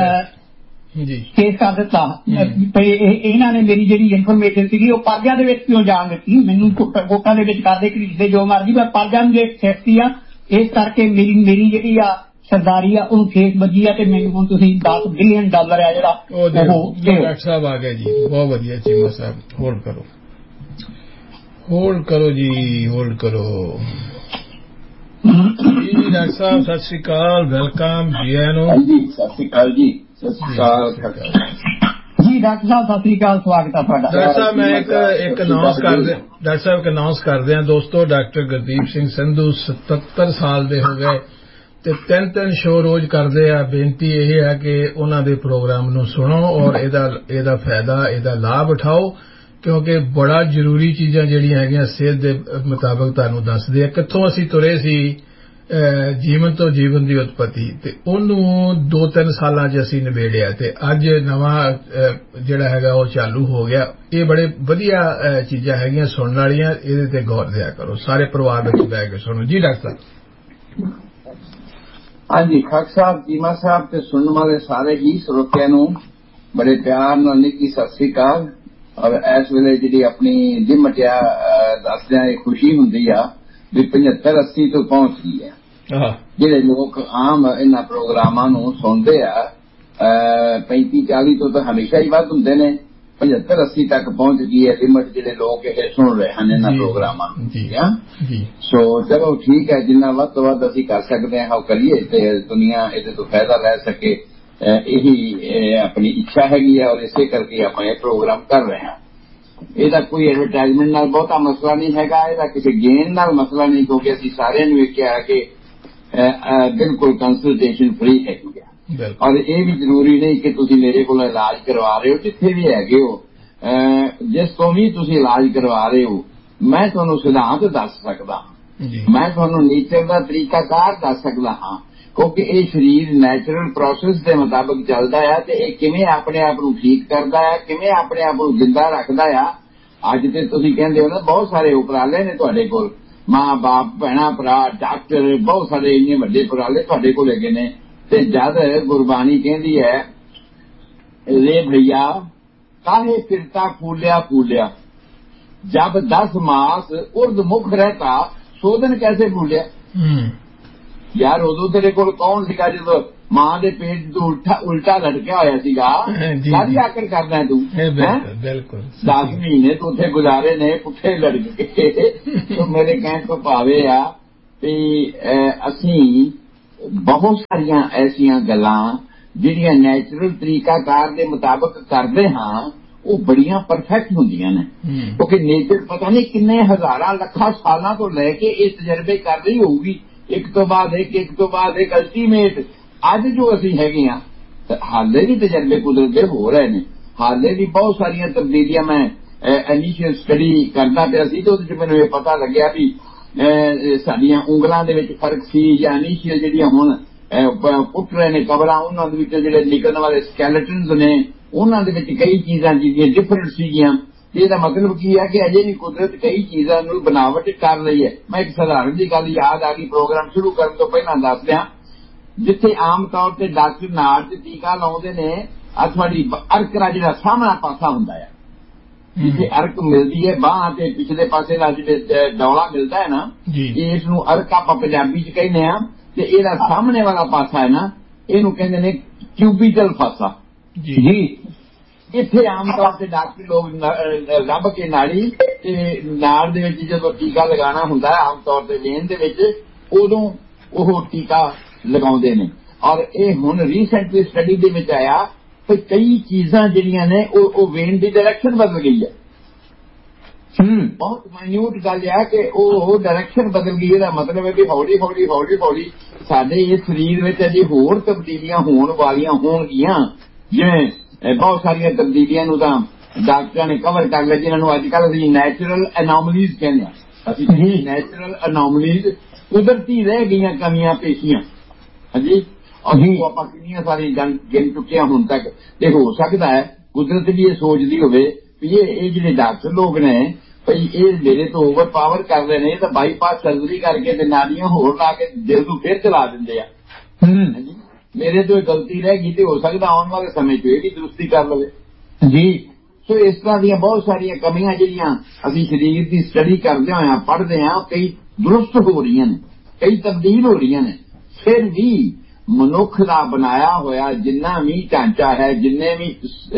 ਜੀ ਕੇਸ ਕਰ ਦਿੱਤਾ। ਇਹਨਾਂ ਨੇ ਮੇਰੀ ਜਿਹੜੀ ਇਨਫੋਰਮੇਸ਼ਨ ਸੀਗੀ ਉਹ ਪਰਜਿਆਂ ਦੇ ਵਿੱਚ ਕਿਉਂ ਜਾਣ ਦਿੱਤੀ? ਮੈਨੂੰ ਕੋਟਾਂ ਦੇ ਵਿੱਚ ਕਰਦੇ ਘੜੀਸਦੇ ਜੋ ਮਰਜ਼ੀ ਪਰ ਪਰਜਿਆਂ ਦੇ ਸੇਫਟੀ ਆ, ਇਸ ਕਰਕੇ ਮੇਰੀ ਮੇਰੀ ਜਿਹੜੀ ਆ ਸਰਦਾਰੀ ਆ ਉਹਨੂੰ ਠੇਸ ਵੱਜੀ ਆ ਤੇ ਮੈਨੂੰ ਹੁਣ ਤੁਸੀਂ ਦਸ ਬਿਲੀਅਨ ਡਾਲਰ ਆ ਜਿਹੜਾ ਉਹ ਡਾਕਟਰ ਸਾਹਿਬ ਆ ਗਿਆ ਜੀ। ਬਹੁਤ ਵਧੀਆ ਚੀਮਾ ਸਾਹਿਬ ਹੋਲਡ ਕਰੋ ਹੋਲਡ ਕਰੋ ਜੀ ਹੋਲਡ ਕਰੋ ਜੀ। ਡਾਕਟਰ ਸਾਹਿਬ ਸਤਿ ਸ਼੍ਰੀ ਅਕਾਲ, ਵੈਲਕਮ ਜੀ ਆਇਆਂ ਨੂੰ। ਸਤਿ ਸ਼੍ਰੀ ਅਕਾਲ ਜੀ। ਸਤਿ ਸ਼੍ਰੀ ਅਕਾਲ ਜੀ ਡਾਕਟਰ ਸਾਹਿਬ ਸਤਿ ਸ਼੍ਰੀ ਅਕਾਲ, ਸਵਾਗਤ ਹੈ ਤੁਹਾਡਾ। ਡਾਕਟਰ ਸਾਹਿਬ ਮੈਂ ਇੱਕ ਇੱਕ ਅਨਾਉਂਸ ਕਰਦੇ ਡਾਕਟਰ ਸਾਹਿਬ ਇੱਕ ਅਨਾਉਂਸ ਕਰਦੇ ਹਾਂ ਦੋਸਤੋ, ਡਾਕਟਰ ਗੁਰਦੀਪ ਸਿੰਘ ਸੰਧੂ ਸਤੱਤਰ ਸਾਲ ਦੇ ਹੋ ਗਏ ਤੇ ਤਿੰਨ ਤਿੰਨ ਸ਼ੋਅ ਰੋਜ਼ ਕਰਦੇ ਆ। ਬੇਨਤੀ ਇਹ ਹੈ ਕਿ ਉਹਨਾਂ ਦੇ ਪ੍ਰੋਗਰਾਮ ਨੂੰ ਸੁਣੋ ਔਰ ਇਹਦਾ ਇਹਦਾ ਫਾਇਦਾ ਇਹਦਾ ਲਾਭ ਉਠਾਓ ਕਿਉਂਕਿ ਬੜਾ ਜ਼ਰੂਰੀ ਚੀਜ਼ਾਂ ਜਿਹੜੀਆਂ ਹੈਗੀਆਂ ਸਿਹਤ ਦੇ ਮੁਤਾਬਕ ਤੁਹਾਨੂੰ ਦੱਸਦੇ ਆ। ਕਿੱਥੋਂ ਅਸੀਂ ਤੁਰੇ ਸੀ ਜੀਵਨ ਤੋਂ ਜੀਵਨ ਦੀ ਉਤਪਤੀ ਤੇ ਉਹਨੂੰ ਦੋ ਤਿੰਨ ਸਾਲਾਂ 'ਚ ਅਸੀਂ ਨਿਬੇੜਿਆ ਤੇ ਅੱਜ ਨਵਾਂ ਜਿਹੜਾ ਹੈਗਾ ਉਹ ਚਾਲੂ ਹੋ ਗਿਆ। ਇਹ ਬੜੇ ਵਧੀਆ ਚੀਜ਼ਾਂ ਹੈਗੀਆਂ ਸੁਣਨ ਵਾਲੀਆਂ, ਇਹਦੇ ਤੇ ਗੌਰ ਦਿਆ ਕਰੋ, ਸਾਰੇ ਪਰਿਵਾਰ ਵਿੱਚ ਬਹਿ ਕੇ ਸੁਣੋ। ਜੀ ਡਾਕਟਰ ਸਾਹਿਬ। ਹਾਂਜੀ ਖਾਕ ਸਾਹਿਬ, ਚੀਮਾ ਸਾਹਿਬ ਤੇ ਸੁਣਨ ਵਾਲੇ ਸਾਰੇ ਹੀ ਸਰੋਤਿਆਂ ਨੂੰ ਬੜੇ ਪਿਆਰ ਨਾਲ ਨਿੱਕੀ ਸਤਿ ਸ੍ਰੀ ਅਕਾਲ। ਔਰ ਇਸ ਵੇਲੇ ਜਿਹੜੀ ਆਪਣੀ ਲਿਮਟਿਆ ਦੱਸਦਿਆਂ ਇਹ ਖੁਸ਼ੀ ਹੁੰਦੀ ਆ ਵੀ ਪਝੱਤਰ ਅੱਸੀ ਤੋਂ ਪਹੁੰਚ ਗਈ ਹੈ। ਜਿਹੜੇ ਲੋਕ ਆਮ ਇਹਨਾਂ ਪ੍ਰੋਗਰਾਮਾਂ ਨੂੰ ਸੁਣਦੇ ਆ ਪੈਂਤੀ ਚਾਲੀ ਤੋਂ ਤਾਂ ਹਮੇਸ਼ਾ ਹੀ ਵੱਧ ਹੁੰਦੇ ਨੇ, ਪਝੱਤਰ ਅੱਸੀ ਤੱਕ ਪਹੁੰਚ ਗਈ ਹੈ ਲਿਮਟ ਜਿਹੜੇ ਲੋਕ ਇਹ ਸੁਣ ਰਹੇ ਹਨ ਇਹਨਾਂ ਪ੍ਰੋਗਰਾਮਾਂ ਨੂੰ। ਸੋ ਚਲੋ ਠੀਕ ਹੈ, ਜਿੰਨਾ ਵੱਧ ਤੋਂ ਵੱਧ ਅਸੀਂ ਕਰ ਸਕਦੇ ਹਾਂ ਉਹ ਕਰੀਏ ਤੇ ਦੁਨੀਆ ਇਹਦੇ ਤੋਂ ਫਾਇਦਾ ਲੈ ਸਕੇ, ਇਹੀ ਆਪਣੀ ਇੱਛਾ ਹੈਗੀ ਹੈ ਔਰ ਇਸੇ ਕਰਕੇ ਆਪਾਂ ਇਹ ਪ੍ਰੋਗਰਾਮ ਕਰ ਰਹੇ ਹਾਂ। ਇਹਦਾ ਕੋਈ ਐਡਵਰਟਾਈਜ਼ਮੈਂਟ ਨਾਲ ਬਹੁਤਾ ਮਸਲਾ ਨਹੀਂ ਹੈਗਾ, ਇਹਦਾ ਕਿਸੇ ਗੇਨ ਨਾਲ ਮਸਲਾ ਨਹੀਂ ਕਿਉਂਕਿ ਅਸੀਂ ਸਾਰਿਆਂ ਨੂੰ ਇਹ ਕਿਹਾ ਕਿ ਬਿਲਕੁਲ ਕੰਸਲਟੇਸ਼ਨ ਫ੍ਰੀ ਹੈਗੀ ਆ। ਔਰ ਇਹ ਵੀ ਜ਼ਰੂਰੀ ਨਹੀਂ ਕਿ ਤੁਸੀਂ ਮੇਰੇ ਕੋਲ ਇਲਾਜ ਕਰਵਾ ਰਹੇ ਹੋ, ਜਿੱਥੇ ਵੀ ਹੈਗੇ ਹੋ ਜਿਸ ਤੋਂ ਵੀ ਤੁਸੀਂ ਇਲਾਜ ਕਰਵਾ ਰਹੇ ਹੋ ਮੈਂ ਤੁਹਾਨੂੰ ਸਿਧਾਂਤ ਦੱਸ ਸਕਦਾ ਹਾਂ, ਮੈਂ ਤੁਹਾਨੂੰ ਨੇਚਰ ਦਾ ਤਰੀਕਾਕਾਰ ਦੱਸ ਸਕਦਾ ਹਾਂ ਕਿਉਂਕਿ ਇਹ ਸਰੀਰ ਨੈਚੁਰਲ ਪ੍ਰੋਸੈਸ ਦੇ ਮੁਤਾਬਕ ਚੱਲਦਾ ਆ ਤੇ ਇਹ ਕਿਵੇਂ ਆਪਣੇ ਆਪ ਨੂੰ ਠੀਕ ਕਰਦਾ ਆ, ਕਿਵੇਂ ਆਪਣੇ ਆਪ ਨੂੰ ਜਿੰਦਾ ਰੱਖਦਾ ਆ। ਅੱਜ ਤੇ ਤੁਸੀਂ ਕਹਿੰਦੇ ਹੋ ਨਾ ਬਹੁਤ ਸਾਰੇ ਉਪਰਾਲੇ ਨੇ ਤੁਹਾਡੇ ਕੋਲ, ਮਾਂ ਬਾਪ ਭੈਣਾਂ ਭਰਾ ਡਾਕਟਰ ਬਹੁਤ ਸਾਰੇ ਇੰਨੇ ਵੱਡੇ ਉਪਰਾਲੇ ਤੁਹਾਡੇ ਕੋਲ ਹੈਗੇ ਨੇ ਤੇ ਜਦ ਗੁਰਬਾਣੀ ਕਹਿੰਦੀ ਹੈ ਰੇ ਭਈਆ ਕਾਹੇ ਫਿਰਤਾ ਫੂਲਿਆ ਫੂਲਿਆ जब दस मास उर्द मुख रहता शोधन कैसे भूलिया। यार उदो तेरे कोल कौन सीगा जो मां दे पेट तो उल्टा उल्टा लटकिया होया सीगा सारी आकर करना है तू बिल्कुल दस महीने तो उथे गुजारे ने पुठे लटके तो मेरे कहने को भावे आ कि असी बहुत सारिया ऐसिया गल्लां जिहड़ियां नैचुरल तरीकाकार दे मुताबिक करदे हां ਉਹ ਬੜੀਆਂ ਪਰਫੈਕਟ ਹੁੰਦੀਆਂ ਨੇ ਕਿਉਂਕਿ ਨੇਚਰ ਪਤਾ ਨਹੀਂ ਕਿੰਨੇ ਹਜ਼ਾਰਾਂ ਲੱਖਾਂ ਸਾਲਾਂ ਤੋਂ ਲੈ ਕੇ ਇਹ ਤਜਰਬੇ ਕਰ ਰਹੀ ਹੋਊਗੀ ਇੱਕ ਤੋਂ ਬਾਅਦ ਇੱਕ ਇੱਕ ਤੋਂ ਬਾਅਦ ਇੱਕ ਅਲਟੀਮੇਟ ਅੱਜ ਜੋ ਅਸੀਂ ਹੈਗੇ ਆ ਹਾਲੇ ਵੀ ਤਜਰਬੇ ਕੁਦਰਤ ਦੇ ਹੋ ਰਹੇ ਨੇ ਹਾਲੇ ਵੀ ਬਹੁਤ ਸਾਰੀਆਂ ਤਬਦੀਲੀਆਂ ਮੈਂ ਇਨੀਸ਼ੀਅਲ ਸਟੱਡੀ ਕਰਦਾ ਪਿਆ ਸੀ ਤੇ ਉਹਦੇ ਚ ਮੈਨੂੰ ਇਹ ਪਤਾ ਲੱਗਿਆ ਵੀ ਸਾਡੀਆਂ ਉਂਗਲਾਂ ਦੇ ਵਿੱਚ ਫਰਕ ਸੀ ਜਾਂ ਇਨੀਸ਼ੀਅਲ ਜਿਹੜੀਆਂ ਹੁਣ ਪੁੱਟ ਰਹੇ ਨੇ ਕਬਰਾਂ ਉਹਨਾਂ ਦੇ ਵਿੱਚ ਜਿਹੜੇ ਨਿਕਲਣ ਵਾਲੇ ਸਕੈਲੇਟਨਸ ਨੇ ਉਹਨਾਂ ਦੇ ਵਿੱਚ ਕਈ ਚੀਜ਼ਾਂ ਜਿਹੜੀਆਂ ਡਿਫਰੈਂਟ ਸੀਗੀਆਂ ਇਹਦਾ ਮਤਲਬ ਕੀ ਹੈ ਕਿ ਅਜੇ ਵੀ ਕੁਦਰਤ ਕਈ ਚੀਜ਼ਾਂ ਨੂੰ ਬਣਾਵਟ ਕਰ ਰਹੀ ਹੈ। ਮੈਂ ਇੱਕ ਸਧਾਰਨ ਜਿਹੀ ਗੱਲ ਯਾਦ ਆ ਗਈ ਪ੍ਰੋਗਰਾਮ ਸ਼ੁਰੂ ਕਰਨ ਤੋਂ ਪਹਿਲਾਂ ਦੱਸ ਦਿਆਂ ਜਿੱਥੇ ਆਮ ਤੌਰ ਤੇ ਡਾਕਟਰ ਨਾੜ ਤੇ ਟੀਕਾ ਲਾਉਂਦੇ ਨੇ ਆ ਤੁਹਾਡੀ ਅਰਕ ਦਾ ਜਿਹੜਾ ਸਾਹਮਣਾ ਪਾਸਾ ਹੁੰਦਾ ਹੈ ਜਿੱਥੇ ਅਰਕ ਮਿਲਦੀ ਹੈ ਬਾਂਹ ਤੇ ਪਿਛਲੇ ਪਾਸੇ ਦਾ ਜਿਹੜਾ ਡੌਲਾ ਮਿਲਦਾ ਹੈ ਨਾ ਇਸ ਨੂੰ ਅਰਕ ਆਪਾਂ ਪੰਜਾਬੀ ਚ ਕਹਿੰਦੇ ਆ ਤੇ ਇਹਦਾ ਸਾਹਮਣੇ ਵਾਲਾ ਪਾਸਾ ਹੈ ਨਾ ਇਹਨੂੰ ਕਹਿੰਦੇ ਨੇ ਕਿਊਬੀਟਲ ਫਾਸਾ ਜੀ। ਇੱਥੇ ਆਮ ਤੌਰ ਤੇ ਡਾਕਟਰੀ ਲੋਕ ਲੱਭ ਕੇ ਨਾੜੀ ਤੇ ਨਾੜ ਦੇ ਵਿੱਚ ਜਦੋਂ ਟੀਕਾ ਲਗਾਉਣਾ ਹੁੰਦਾ ਹੈ ਆਮ ਤੌਰ ਤੇ ਵੇਨ ਦੇ ਵਿੱਚ ਉਦੋਂ ਉਹ ਟੀਕਾ ਲਗਾਉਂਦੇ ਨੇ ਔਰ ਇਹ ਹੁਣ ਰੀਸੈਂਟਲੀ ਸਟੱਡੀ ਦੇ ਵਿੱਚ ਆਇਆ ਕਿ ਕਈ ਚੀਜ਼ਾਂ ਜਿਹੜੀਆਂ ਨੇ ਉਹ ਉਹ ਵੇਨ ਦੀ ਡਾਇਰੈਕਸ਼ਨ ਬਦਲ ਗਈ ਹੈ। ਹਮ ਬਹੁਤ ਮਾਈਨਿਊਟ ਗੱਲ ਹੈ ਕਿ ਉਹ ਡਾਇਰੈਕਸ਼ਨ ਬਦਲ ਗਈ ਇਹਦਾ ਮਤਲਬ ਹੈ ਵੀ ਹੌਲੀ ਹੌਲੀ ਹੌਲੀ ਹੌਲੀ ਸਾਡੇ ਇਸ ਸਰੀਰ ਵਿੱਚ ਅਜੇ ਹੋਰ ਤਬਦੀਲੀਆਂ ਹੋਣ ਵਾਲੀਆਂ ਹੋਣਗੀਆਂ ਜਿਵੇਂ ਬਹੁਤ ਸਾਰੀਆਂ ਤਬਦੀਲੀਆਂ ਨੂੰ ਤਾਂ ਡਾਕਟਰਾਂ ਨੇ ਕਵਰ ਕਰ ਲਿਆ ਜਿਹਨਾਂ ਨੂੰ ਅੱਜ ਕੱਲ੍ਹ ਅਸੀਂ ਨੈਚੁਰਲ ਅਨੋਮਲੀਜ਼ ਕਹਿੰਦੇ ਹਾਂ। ਅਸੀਂ ਨੈਚੁਰਲ ਅਨੋਮਲੀਜ਼ ਕੁਦਰਤੀ ਰਹਿ ਗਈਆਂ ਕਮੀਆਂ ਪੇਸ਼ੀਆਂ ਹਾਂਜੀ ਅਸੀਂ ਆਪਾਂ ਕਿੰਨੀਆਂ ਸਾਰੀਆਂ ਗਿਣ ਚੁੱਕੇ ਹਾਂ ਹੁਣ ਤੱਕ ਤੇ ਹੋ ਸਕਦਾ ਹੈ ਕੁਦਰਤ ਵੀ ਇਹ ਸੋਚਦੀ ਹੋਵੇ ਵੀ ਇਹ ਇਹ ਜਿਹੜੇ ਡਾਕਟਰ ਲੋਕ ਨੇ ਭਈ ਇਹ ਮੇਰੇ ਤੋਂ ਓਵਰ ਪਾਵਰ ਕਰ ਰਹੇ ਨੇ ਤਾਂ ਬਾਈਪਾਸ ਸਰਜਰੀ ਕਰਕੇ ਤੇ ਨਾੜੀਆਂ ਹੋਰ ਲਾ ਕੇ ਦਿਲ ਨੂੰ ਫਿਰ ਚਲਾ ਦਿੰਦੇ ਆ ਹਾਂਜੀ ਮੇਰੇ ਤੋਂ ਗਲਤੀ ਰਹਿ ਗਈ ਤੇ ਹੋ ਸਕਦਾ ਆਉਣ ਵਾਲੇ ਸਮੇਂ 'ਚ ਇਹ ਵੀ ਦਰੁਸਤੀ ਕਰ ਲਵੇ ਜੀ। ਸੋ ਇਸ ਤਰ੍ਹਾਂ ਦੀਆਂ ਬਹੁਤ ਸਾਰੀਆਂ ਕਮੀਆਂ ਜਿਹੜੀਆਂ ਅਸੀਂ ਸਰੀਰ ਦੀ ਸਟੱਡੀ ਕਰਦੇ ਹੋਇਆ ਪੜ੍ਹਦੇ ਹਾਂ ਕਈ ਦਰੁਸਤ ਹੋ ਰਹੀਆਂ ਨੇ ਕਈ ਤਬਦੀਲ ਹੋ ਰਹੀਆਂ ਨੇ ਫਿਰ ਵੀ ਮਨੁੱਖ ਦਾ ਬਣਾਇਆ ਹੋਇਆ ਜਿੰਨਾ ਵੀ ਢਾਂਚਾ ਹੈ ਜਿੰਨੇ ਵੀ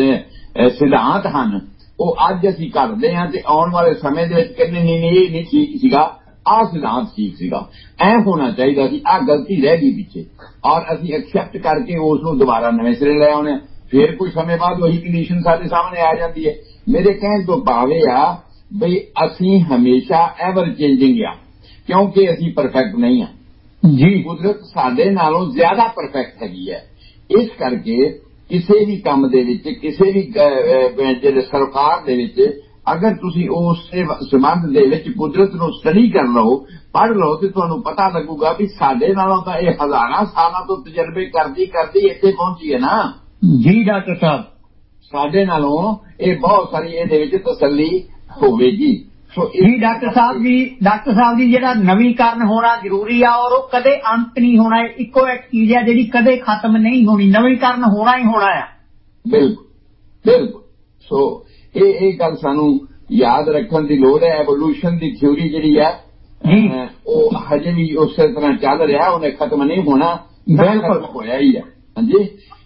ਸਿਧਾਂਤ ਹਨ ਉਹ ਅੱਜ ਅਸੀਂ ਕਰਦੇ ਹਾਂ ਤੇ ਆਉਣ ਵਾਲੇ ਸਮੇਂ ਦੇ ਵਿੱਚ ਕਹਿੰਦੇ ਨਹੀਂ ਨਹੀਂ ਇਹ ਨਹੀਂ ਠੀਕ ਸੀਗਾ ਆਹ ਸਿਧਾਂਤ ਠੀਕ ਸੀਗਾ ਐ ਹੋਣਾ ਚਾਹੀਦਾ ਸੀ ਆਹ ਗਲਤੀ ਰਹਿ ਗਈ ਪਿੱਛੇ ਔਰ ਅਸੀਂ ਐਕਸੈਪਟ ਕਰਕੇ ਉਸ ਨੂੰ ਦੁਬਾਰਾ ਨਵੇਂ ਸਿਰੇ ਲੈ ਆਉਣੇ ਫਿਰ ਕੋਈ ਸਮੇਂ ਬਾਅਦ ਉਹੀ ਕੰਡੀਸ਼ਨ ਸਾਡੇ ਸਾਹਮਣੇ ਆ ਜਾਂਦੀ ਹੈ। ਮੇਰੇ ਕਹਿਣ ਤੋਂ ਭਾਵੇਂ ਆ ਬਈ ਅਸੀਂ ਹਮੇਸ਼ਾ ਐਵਰ ਚੇਂਜਿੰਗ ਆ ਕਿਉਂਕਿ ਅਸੀਂ ਪਰਫੈਕਟ ਨਹੀਂ ਹਾਂ ਜੀ ਕੁਦਰਤ ਸਾਡੇ ਨਾਲੋਂ ਜ਼ਿਆਦਾ ਪਰਫੈਕਟ ਹੈਗੀ ਹੈ। ਇਸ ਕਰਕੇ ਕਿਸੇ ਵੀ ਕੰਮ ਦੇ ਵਿੱਚ ਕਿਸੇ ਵੀ ਜਿਹੜੇ ਸਰਕਾਰ ਦੇ ਵਿੱਚ ਅਗਰ ਤੁਸੀਂ ਉਸ ਸੰਬੰਧ ਦੇ ਵਿੱਚ ਕੁਦਰਤ ਨੂੰ ਸਟੱਡੀ ਕਰ ਲਓ ਪੜ੍ਹ ਲਓ ਤੇ ਤੁਹਾਨੂੰ ਪਤਾ ਲੱਗੂਗਾ ਵੀ ਸਾਡੇ ਨਾਲੋਂ ਤਾਂ ਇਹ ਹਜ਼ਾਰਾਂ ਸਾਲਾਂ ਤੋਂ ਤਜਰਬੇ ਕਰਦੀ ਕਰਦੀ ਇੱਥੇ ਪਹੁੰਚੀ ਹੈ ਨਾ ਜੀ ਡਾਕਟਰ ਸਾਹਿਬ ਸਾਡੇ ਨਾਲੋਂ ਇਹ ਬਹੁਤ ਸਾਰੀ ਇਹਦੇ ਵਿੱਚ ਤਸੱਲੀ ਹੋਵੇਗੀ। ਸੋ ਇਹ ਡਾਕਟਰ ਸਾਹਿਬ ਜੀ ਡਾਕਟਰ ਸਾਹਿਬ ਜੀ ਜਿਹੜਾ ਨਵੀਕਰਨ ਹੋਣਾ ਜ਼ਰੂਰੀ ਆ ਔਰ ਉਹ ਕਦੇ ਅੰਤ ਨਹੀਂ ਹੋਣਾ ਇੱਕੋ ਇੱਕ ਚੀਜ਼ ਹੈ ਜਿਹੜੀ ਕਦੇ ਖਤਮ ਨਹੀਂ ਹੋਣੀ ਨਵੀਕਰਨ ਹੋਣਾ ਹੀ ਹੋਣਾ ਆ। ਬਿਲਕੁਲ ਬਿਲਕੁਲ ਸੋ ਇਹ ਇਹ ਗੱਲ ਸਾਨੂੰ ਯਾਦ ਰੱਖਣ ਦੀ ਲੋੜ ਹੈ। ਐਵੋਲੂਸ਼ਨ ਦੀ ਥਿਊਰੀ ਜਿਹੜੀ ਹੈ ਉਹ ਹਜੇ ਵੀ ਉਸੇ ਤਰ੍ਹਾਂ ਚੱਲ ਰਿਹਾ ਉਹਨੇ ਖਤਮ ਨਹੀਂ ਹੋਣਾ ਬਿਲਕੁਲ ਹੋਇਆ ਹੀ ਹੈ ਹਾਂਜੀ।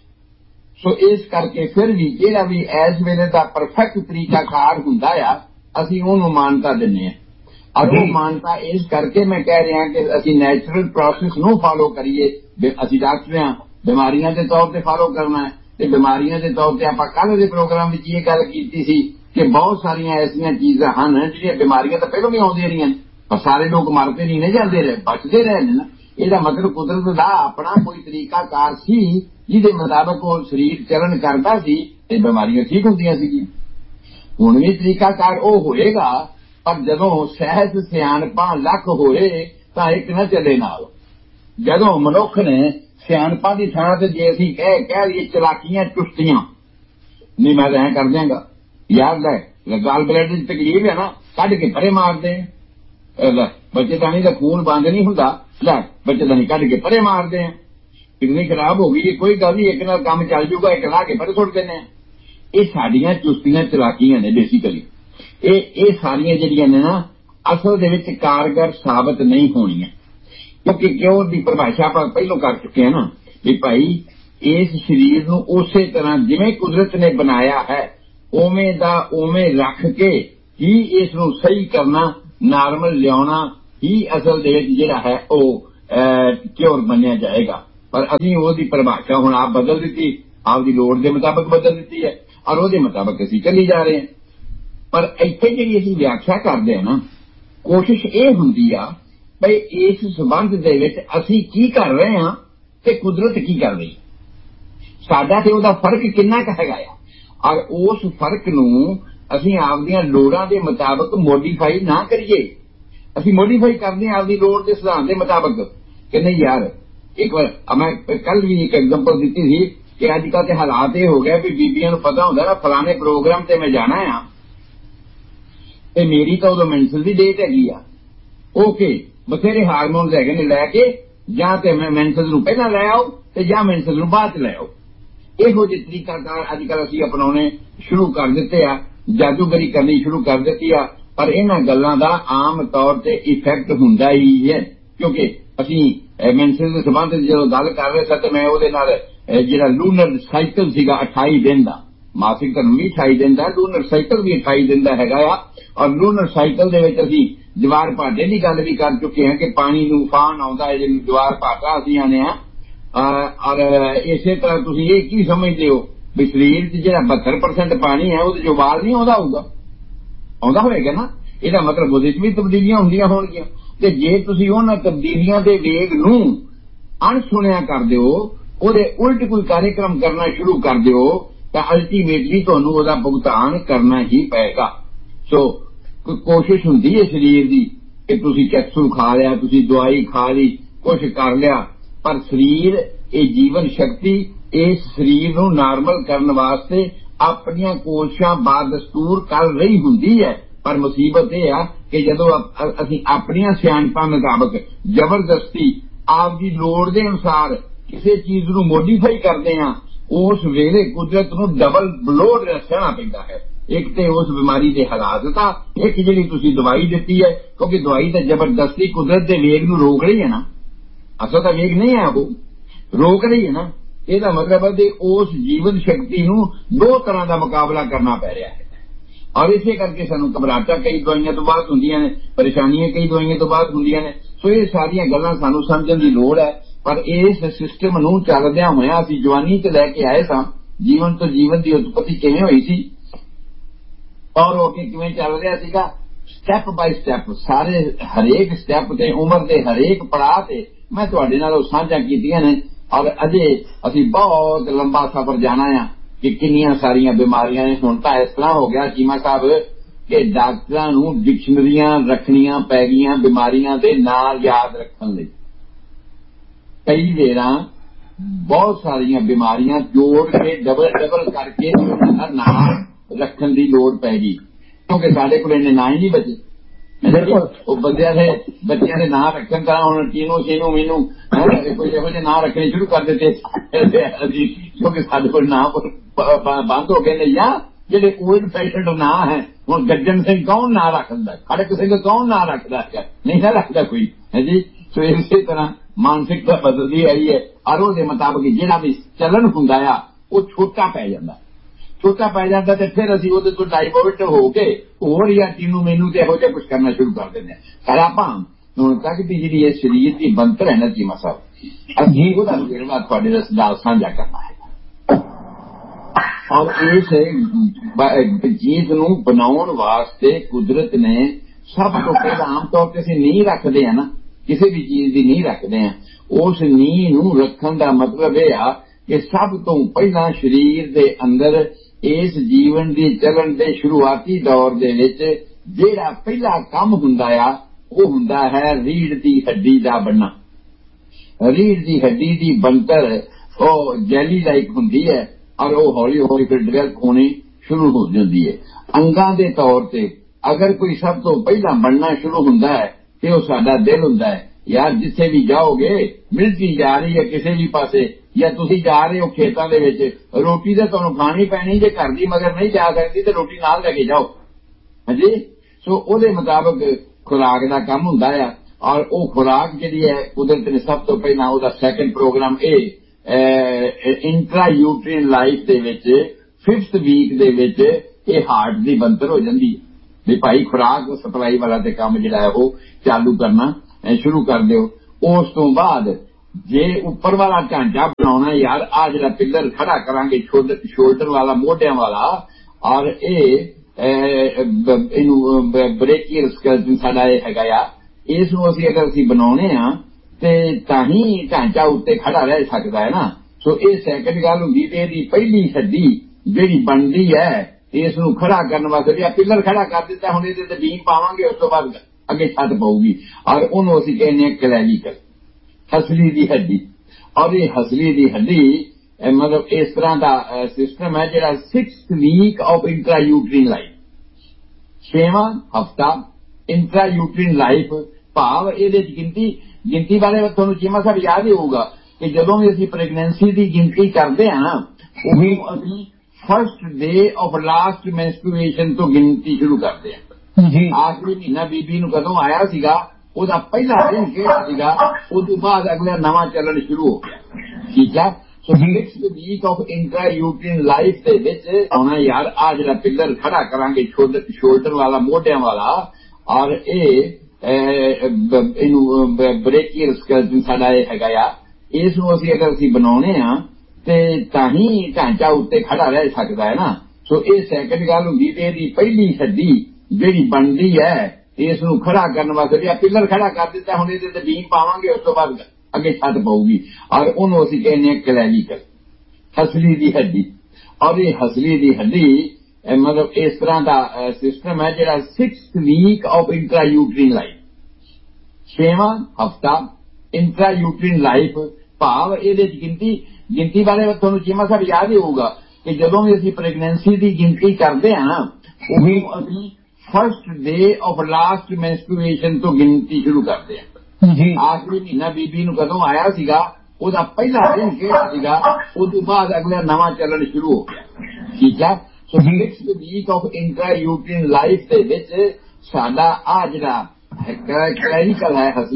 ਸੋ ਇਸ ਕਰਕੇ ਫਿਰ ਵੀ ਜਿਹੜਾ ਵੀ ਇਸ ਵੇਲੇ ਦਾ ਪਰਫੈਕਟ ਤਰੀਕਾਕਾਰ ਹੁੰਦਾ ਆ ਅਸੀਂ ਉਹਨੂੰ ਮਾਨਤਾ ਦਿੰਦੇ ਹਾਂ ਔਰ ਉਹ ਮਾਨਤਾ ਇਸ ਕਰਕੇ ਮੈਂ ਕਹਿ ਰਿਹਾ ਕਿ ਅਸੀਂ ਨੈਚੁਰਲ ਪ੍ਰੋਸੈਸ ਨੂੰ ਫਾਲੋ ਕਰੀਏ। ਅਸੀਂ ਡਾਕਟਰ ਹਾਂ ਬਿਮਾਰੀਆਂ ਦੇ ਤੌਰ ਤੇ ਫਾਲੋ ਕਰਨਾ ਹੈ ਤੇ ਬਿਮਾਰੀਆਂ ਦੇ ਤੌਰ ਤੇ ਆਪਾਂ ਕੱਲ੍ਹ ਦੇ ਪ੍ਰੋਗਰਾਮ ਵਿੱਚ ਇਹ ਗੱਲ ਕੀਤੀ ਸੀ ਕਿ ਬਹੁਤ ਸਾਰੀਆਂ ਐਸੀਆਂ ਚੀਜ਼ਾਂ ਹਨ ਜਿਹੜੀਆਂ ਬਿਮਾਰੀਆਂ ਤਾਂ ਪਹਿਲਾਂ ਵੀ ਆਉਂਦੀਆਂ ਰਹੀਆਂ ਪਰ ਸਾਰੇ ਲੋਕ ਮਰਦੇ ਨਹੀਂ ਨੇ ਜਾਂਦੇ ਰਹੇ ਬਚਦੇ ਰਹੇ ਨੇ ਨਾ। ਇਹਦਾ ਮਤਲਬ ਕੁਦਰਤ ਦਾ ਆਪਣਾ ਕੋਈ ਤਰੀਕਾਕਾਰ ਸੀ ਜਿਹਦੇ ਮੁਤਾਬਕ ਉਹ ਸਰੀਰ ਚੱਲਣ ਕਰਦਾ ਸੀ ਤੇ ਬਿਮਾਰੀਆਂ ਠੀਕ ਹੁੰਦੀਆਂ ਸੀਗੀਆਂ। ਹੁਣ ਵੀ ਤਰੀਕਾਕਾਰ ਉਹ ਹੋਏਗਾ ਪਰ ਜਦੋਂ ਸਹਿਜ ਸਿਆਣਪਾਂ ਲੱਖ ਹੋਏ ਤਾਂ ਇੱਕ ਨਾ ਚੱਲੇ ਨਾਲ। ਜਦੋਂ ਮਨੁੱਖ ਨੇ ਸਿਆਣਪਾਂ ਦੀ ਥਾਂ ਤੇ ਜੇ ਅਸੀਂ ਕਹਿ ਕਹਿ ਲਈਏ ਚਲਾਕੀਆਂ ਚੁਸਤੀਆਂ ਨਹੀਂ ਮੈਂ ਐਂ ਕਰ ਦਿਆਂਗਾ ਯਾਰ ਲੈ ਗਾਲ ਬਲੈਡ ਦੀ ਤਕਲੀਫ ਹੈ ਨਾ ਕੱਢ ਕੇ ਪਰੇ ਮਾਰਦੇ ਬੱਚੇਦਾਨੀ ਦਾ ਖੂਨ ਬੰਦ ਨਹੀਂ ਹੁੰਦਾ ਲੈ ਬੱਚੇਦਾਨੀ ਕੱਢ ਕੇ ਪਰੇ ਮਾਰਦੇ ਆ किडनी खराब हो गई, कोई गल नहीं, एक नाल काम चल जूगा, एक ला के पर सुट देने। ये साडियां चुस्तियां चलाकियां ने बेसिकली, ये सारियां जिहड़ियां ने ना असल दे विच कारगर साबित नहीं होणीआं, क्योंकि क्यों दी परिभाषा आप पहलों कर चुके हैं ना भी भाई इस शरीर नूं उसे तरह जिवें कुदरत ने बनाया है उवें दा उवें रख के ही इस नूं सही करना, नॉर्मल लियाउणा ही असल दे विच जिहड़ा है वो क्योर बनिया जाएगा। पर असीं ओहदी परिभाषा हुण आप बदल दित्ती, आपदी लोड़ दे मुताबिक बदल दित्ती है और ओहदे मुताबिक असीं चली जा रहे हैं। पर इत्थे जिहड़ी असीं व्याख्या करदे हां ना, कोशिश ये हुंदी आ भाई इस संबंध दे विच असीं की कर रहे हां ते कुदरत की कर रही, साडा ते ओहदा फर्क किन्ना क हैगा आ, और उस फर्क नूं असीं आपदियां लोड़ां दे मुताबिक मोडिफाई ना करिए। असीं मोडिफाई करदे हां आपदी लोड़ दे सिद्धांत दे मुताबिक कि नहीं यार। एक बार मैं कल भी एक एग्जांपल दित्ती थी कि अजकल ते हालात ये हो गए भी बीबियां नूं पता हुंदा ना फलाने प्रोग्राम ते मैं जाना है ते मेरी तो उदों मेंसल दी डेट हैगी आ, ओके बथेरे हारमोन्स हैगे ने लैके जां ते मैं मेंसल नूं पहलां लै आओ ते जां मेंसल नूं बाद लै आओ। इहो जिहे तरीकाकार अजकल असीं अपनाउणे शुरू कर दित्ते आ, जादूगरी करनी शुरू कर दित्ती आ। पर इन्हां गल्लां दा आम तौर ते इफैक्ट हुंदा ही है, क्योंकि असीं मेंसल दे संबंध जदों गल कर रहे सां ते मैं ओहदे नाल जिहड़ा लूनर साइकिल सीगा अठाई दिन दा, मासिक धर्म भी अठाई दिन दा, लूनर साइकिल भी अठाई दिन दा हैगा आ। और लूनर साइकिल दे विच असीं जवार भाटे की गल भी कर चुके हैं कि पानी नूं उफान आउंदा है, जिहनूं जवार भाटा असीं आने आ। और इसे तरह तुसीं ये की समझदे हो भी शरीर च जिहड़ा बहत्तर परसेंट पानी है उहदे चों उबाल नहीं आउंदा होऊगा, आउंदा होएगा ना। ਇਹਦਾ मतलब ਉਹਦੇ 'ਚ ਵੀ ਤਬਦੀਲੀਆਂ ਹੁੰਦੀਆਂ ਹੋਣਗੀਆਂ ਤੇ ਜੇ ਤੁਸੀਂ ਉਹਨਾਂ ਤਬਦੀਲੀਆਂ ਦੇ ਵੇਗ ਨੂੰ ਅਣਸੁਣਿਆ ਕਰ ਦਿਓ, ਉਹਦੇ ਉਲਟ ਕੋਈ ਕਾਰਜਕ੍ਰਮ ਕਰਨਾ ਸ਼ੁਰੂ ਕਰ ਦਿਓ ਤਾਂ ਅਲਟੀਮੇਟਲੀ ਤੁਹਾਨੂੰ ਉਹਦਾ ਭੁਗਤਾਨ ਕਰਨਾ ਹੀ ਪਏਗਾ। ਸੋ ਕੋਸ਼ਿਸ਼ ਹੁੰਦੀ ਹੈ ਸਰੀਰ ਦੀ ਕਿ ਤੁਸੀਂ ਕੈਪਸੂਲ ਖਾ ਲਿਆ, ਤੁਸੀਂ ਦਵਾਈ ਖਾ ਲਈ, ਕੁਛ ਕਰ ਲਿਆ, ਪਰ ਸਰੀਰ ਇਹ ਜੀਵਨ ਸ਼ਕਤੀ ਇਸ ਸਰੀਰ ਨੂੰ ਨਾਰਮਲ ਕਰਨ ਵਾਸਤੇ ਆਪਣੀਆਂ ਕੋਸ਼ਿਸ਼ਾਂ ਬਾਦਸਤੂਰ ਕਰ ਰਹੀ ਹੁੰਦੀ ਹੈ। पर मुसीबत यह आ कि जदों असीं अपनियां सियाणपां मुताबिक जबरदस्ती आपदी लोड़ दे अनुसार किसी चीज नूं मोडिफाई करदे हां, उस वेले कुदरत नूं डबल ब्लो सहना पैंदा है। एक ते उस बीमारी दे हालात दा, एक जिहड़ी तुसीं दवाई दित्ती है, क्योंकि दवाई तां जबरदस्ती कुदरत दे वेग नूं रोक रही है ना, असल तां वेग नहीं है, वो रोक रही है ना। ਇਹਦਾ मतलब है कि उस जीवन शक्ति नूं दो तरह का मुकाबला करना पै रहा है। और इसे करके सानू घबराहटां कई दवाइयां तो बाद हुंदियां ने, परेशानियां कई दवाइयां तो बाद हुंदियां ने। सो ये सारियां गल्लां सानू समझण दी लोड़ है। पर इस सिस्टम नूं चलदियां होइआं असीं जवानी ते लैके आए सां, जीवन तो जीवन की उत्पत्ति किवें होई सी और हो के किवें चल रहा सीगा, स्टैप बाय स्टैप सारे हरेक स्टैप ते उम्र के हरेक पड़ाव ते मैं तुहाडे नाल साझा कीतियां ने। और अजे असीं बहुत लंबा सफर जाना है कि किन्नियां सारियां बीमारियां ने। हुण तां इस तरह हो गया चीमा साहब कि डॉक्टरां नूं डिक्शनरियां रखणियां पै गईयां बीमारियां दे नाम याद रखण लई। कई वेरां बहुत सारियां बीमारियां जोड़ के डबल डबल करके उन्हां दा नाम रखण दी लोड़ पै गई, क्योंकि साडे कोल इन्ने नाम ही नहीं बचे। ਉਹ ਬੰਦਿਆਂ ਦੇ ਬੱਚਿਆਂ ਦੇ ਨਾਂ ਰੱਖਣ ਤਾਂ ਹੁਣ ਚੀਨੂ ਚੀਨੂ ਮੀਨੂ ਕੋਈ ਇਹੋ ਜਿਹੇ ਨਾਂ ਰੱਖਣੇ ਸ਼ੁਰੂ ਕਰ ਦਿੱਤੇ ਅਸੀਂ, ਕਿਉਂਕਿ ਸਾਡੇ ਕੋਲ ਨਾਂ ਬੰਦ ਹੋ ਗਏ ਨੇ। ਜਾਂ ਜਿਹੜੇ ਓਲਡ ਫੈਸ਼ਨਡ ਨਾਂ ਹੈ, ਹੁਣ ਗੱਜਣ ਸਿੰਘ ਕੌਣ ਨਾਂ ਰੱਖਦਾ, ਖੜਕ ਸਿੰਘ ਕੌਣ ਨਾਂ ਰੱਖਦਾ ਹੈ, ਨਹੀਂ ਨਾ ਰੱਖਦਾ ਕੋਈ ਹੈ ਜੀ। ਸੋ ਇਸੇ ਤਰ੍ਹਾਂ ਮਾਨਸਿਕਤਾ ਬਦਲਦੀ ਆਈ ਹੈ ਔਰ ਉਹਦੇ ਮੁਤਾਬਕ ਜਿਹੜਾ ਵੀ ਚੱਲਣ ਹੁੰਦਾ ਆ ਉਹ ਛੋਟਾ ਪੈ ਜਾਂਦਾ, छोटा पै जाता तो फिर असीं उहदे तों डाइवर्ट हो के होर या चीनू मैनू ते इहो जिहा कुछ करना शुरू कर दिंदे हां। पर आपां हुण तक दी जिहड़ी इह शरीर दी बनतर है ना चीमा साहब, असीं ओहदा ਵੇਰਵਾ ਤੁਹਾਡੇ ਨਾਲ ਸਾਂਝਾ करना है। और इस चीज नूं बनाउण वास्ते कुदरत ने सब तो पहला आम तौर ते असीं नींह रखदे हां ना, किसी भी चीज दी नींह रखदे हां। उस नींह नूं रखण दा मतलब यह आ कि सब तो पहला शरीर दे अंदर इस जीवन की चलन के शुरुआती दौर दे विच जिहड़ा पहला काम हुंदा आ वो हुंदा है रीढ़ की हड्डी का बनना। रीढ़ की हड्डी की बनतर वो जैली लाइक हुंदी है और वो हौली हौली फिर डिवेलप होनी शुरू हो जाती है। अंगां दे तौर ते अगर कोई सब तो पहला बनना शुरू हुंदा है तो वो साडा दिल हुंदा है। यार जिथे भी जाओगे, मिलिट्री जा रही है किसी भी पासे, ਜਾਂ ਤੁਸੀਂ ਜਾ ਰਹੇ ਹੋ ਖੇਤਾਂ ਦੇ ਵਿੱਚ, ਰੋਟੀ ਤਾਂ ਤੁਹਾਨੂੰ ਖਾਣੀ ਪੈਣੀ, ਜੇ ਘਰ ਦੀ ਮਗਰ ਨਹੀਂ ਜਾ ਸਕਦੀ ਤੇ ਰੋਟੀ ਨਾਲ ਲੈ ਕੇ ਜਾਓ। ਹਾਂਜੀ, ਸੋ ਉਹਦੇ ਮੁਤਾਬਕ ਖੁਰਾਕ ਦਾ ਕੰਮ ਹੁੰਦਾ ਆ। ਔਰ ਉਹ ਖੁਰਾਕ ਜਿਹੜੀ ਹੈ ਕੁਦਰਤ ਨੇ ਸਭ ਤੋਂ ਪਹਿਲਾਂ ਉਹਦਾ ਸੈਕੰਡ ਪ੍ਰੋਗਰਾਮ ਇਹ ਇੰਟਰਾ ਯੂਟਰੀਨ ਲਾਈਫ ਦੇ ਵਿੱਚ ਫਿਫਥ ਵੀਕ ਦੇ ਵਿੱਚ ਇਹ ਹਾਰਟ ਦੀ ਬਣਤਰ ਹੋ ਜਾਂਦੀ ਹੈ ਵੀ ਭਾਈ ਖੁਰਾਕ ਸਪਲਾਈ ਵਾਲਾ ਤੇ ਕੰਮ ਜਿਹੜਾ ਹੈ ਉਹ ਚਾਲੂ ਕਰਨਾ ਸ਼ੁਰੂ ਕਰ ਦਿਓ। ਉਸ ਤੋਂ ਬਾਅਦ ਜੇ ਉੱਪਰ ਵਾਲਾ ਢਾਂਚਾ ਬਣਾਉਣਾ ਯਾਰ, ਆ ਜਿਹੜਾ ਪਿੱਲਰ ਖੜਾ ਕਰਾਂਗੇ ਸ਼ੋਲਡਰ ਵਾਲਾ, ਮੋਢਿਆਂ ਵਾਲਾ, ਔਰ ਇਹ ਇਹਨੂੰ ਬ੍ਰੇਕੀਅਲ ਸਕੈਲਟਨ ਸਾਡਾ ਇਹ ਹੈਗਾ ਆ, ਇਸ ਨੂੰ ਅਸੀਂ ਅਗਰ ਅਸੀਂ ਬਣਾਉਣੇ ਆ ਤੇ ਤਾਂ ਹੀ ਢਾਂਚਾ ਉੱਤੇ ਖੜਾ ਰਹਿ ਸਕਦਾ ਹੈ ਨਾ। ਸੋ ਇਹ ਸੈਕੰਡ ਗੱਲ ਹੁੰਦੀ ਤੇ ਇਹਦੀ ਪਹਿਲੀ ਹੱਡੀ ਜਿਹੜੀ ਬਣਦੀ ਹੈ ਇਸ ਨੂੰ ਖੜਾ ਕਰਨ ਵਾਸਤੇ ਜੇ ਪਿੱਲਰ ਖੜਾ ਕਰ ਦਿੱਤਾ, ਹੁਣ ਇਹਦੇ ਤੇ ਬੀਮ ਪਾਵਾਂਗੇ, ਉਸ ਤੋਂ ਬਾਅਦ ਅੱਗੇ ਛੱਤ ਪਊਗੀ, ਔਰ ਉਹਨੂੰ ਅਸੀਂ ਕਹਿੰਦੇ ਹਾਂ ਕਲੈਵੀਕਲ, ਹਸਲੀ ਦੀ ਹੱਡੀ। ਔਰ ਇਹ ਹਸਲੀ ਦੀ ਹੱਡੀ ਮਤਲਬ ਇਸ ਤਰ੍ਹਾਂ ਦਾ ਸਿਸਟਮ ਹੈ ਜਿਹੜਾ sixth week of intra ਯੂਟਰੀਨ life, ਛੇਵਾਂ ਹਫਤਾ ਇੰਟਰਾ ਯੂਟਰੀਨ ਲਾਈਫ, ਭਾਵ ਇਹਦੇ ਚ ਗਿਣਤੀ ਗਿਣਤੀ ਬਾਰੇ ਤੁਹਾਨੂੰ ਚੀਮਾ ਸਾਹਿਬ ਯਾਦ ਹੀ ਹੋਊਗਾ ਕਿ ਜਦੋਂ ਵੀ ਅਸੀਂ ਪ੍ਰੈਗਨੈਂਸੀ ਦੀ ਗਿਣਤੀ ਕਰਦੇ ਹਾਂ ਨਾ, ਉਹ ਵੀ ਅਸੀਂ ਫਸਟ ਡੇ ਆਫ ਲਾਸਟ ਮੈਂਸਟਰੂਏਸ਼ਨ ਤੋਂ ਗਿਣਤੀ ਸ਼ੁਰੂ ਕਰਦੇ ਹਾਂ ਜੀ। ਆਖਰੀ ਮਹੀਨਾ ਬੀਬੀ ਨੂੰ ਕਦੋਂ ਆਇਆ ਸੀਗਾ ਉਹਦਾ ਪਹਿਲਾ ਦਿਨ ਕਿਹੜਾ ਸੀਗਾ, ਉਸ ਤੋਂ ਬਾਅਦ ਅਗਲਾ ਨਵਾਂ ਚੱਲਣ ਸ਼ੁਰੂ ਹੋ ਗਿਆ। ਠੀਕ ਹੈ, ਸੋ sixth week of intra ਯੂਟਰੀਨ life ਦੇ ਵਿੱਚ ਆਉਣਾ ਯਾਰ, ਆ ਜਿਹੜਾ ਪਿੱਲਰ ਖੜਾ ਕਰਾਂਗੇ ਸ਼ੋਲਡਰ ਵਾਲਾ, ਮੋਢਿਆਂ ਵਾਲਾ, ਔਰ ਇਹ ਇਹਨੂੰ ਬ੍ਰੇਕੀਅਲ ਸਕੈਲਟਨ ਸਾਡਾ ਇਹ ਹੈਗਾ ਆ, ਇਸ ਨੂੰ ਅਸੀਂ ਅਗਰ ਅਸੀਂ ਬਣਾਉਣੇ ਆ ਤੇ ਤਾਂ ਹੀ ਢਾਂਚਾ ਉੱਤੇ ਖੜਾ ਰਹਿ ਸਕਦਾ ਹੈ ਨਾ। ਸੋ ਇਹ ਸੈਕੰਡ ਗੱਲ ਹੁੰਦੀ ਤੇ ਇਹਦੀ ਪਹਿਲੀ ਹੱਡੀ ਜਿਹੜੀ ਬਣਦੀ ਹੈ ਇਸ ਨੂੰ ਖੜਾ ਕਰਨ ਵਾਸਤੇ ਜੇ ਪਿੱਲਰ ਖੜਾ ਕਰ ਦਿੱਤਾ, ਹੁਣ ਇਹਦੇ ਤੇ ਬੀਮ ਪਾਵਾਂਗੇ, ਉਸ ਤੋਂ ਬਾਅਦ ਅੱਗੇ ਛੱਤ ਪਊਗੀ, ਔਰ ਉਹਨੂੰ ਅਸੀਂ ਕਹਿੰਦੇ ਹਾਂ ਕਲੈਵੀਕਲ, ਹਸਲੀ ਦੀ ਹੱਡੀ। ਔਰ ਇਹ ਹਸਲੀ ਦੀ ਹੱਡੀ ਮਤਲਬ ਇਸ ਤਰ੍ਹਾਂ ਦਾ ਸਿਸਟਮ ਹੈ ਜਿਹੜਾ sixth week of intra ਯੂਟਰੀਨ life, ਛੇਵਾਂ ਹਫਤਾ ਇੰਟਰਾ ਯੂਟਰੀਨ ਲਾਈਫ, ਭਾਵ ਇਹਦੇ ਚ ਗਿਣਤੀ ਗਿਣਤੀ ਬਾਰੇ ਤੁਹਾਨੂੰ ਚੀਮਾ ਸਾਹਿਬ ਯਾਦ ਹੀ ਹੋਊਗਾ ਕਿ ਜਦੋਂ ਵੀ ਅਸੀਂ ਪ੍ਰੈਗਨੈਂਸੀ ਦੀ ਗਿਣਤੀ ਕਰਦੇ ਹਾਂ ਨਾ, ਉਹ ਵੀ ਅਸੀਂ ਫਸਟ ਡੇ ਆਫ ਲਾਸਟ ਮੈਂਸਟਰੂਏਸ਼ਨ ਤੋਂ ਗਿਣਤੀ ਸ਼ੁਰੂ ਕਰਦੇ ਹਾਂ ਜੀ। ਆਖਰੀ ਮਹੀਨਾ ਬੀਬੀ ਨੂੰ ਕਦੋਂ ਆਇਆ ਸੀਗਾ ਉਹਦਾ ਪਹਿਲਾ ਦਿਨ ਕਿਹੜਾ ਸੀਗਾ, ਉਸ ਤੋਂ ਬਾਅਦ ਅਗਲਾ ਨਵਾਂ ਚੱਲਣ ਸ਼ੁਰੂ ਹੋ ਗਿਆ। ਠੀਕ ਹੈ, ਸੋ sixth week of intra ਯੂਟਰੀਨ life ਦੇ ਵਿੱਚ ਸਾਡਾ ਆ ਜਿਹੜਾ ਕਲੈਵੀਕਲ ਹੈ,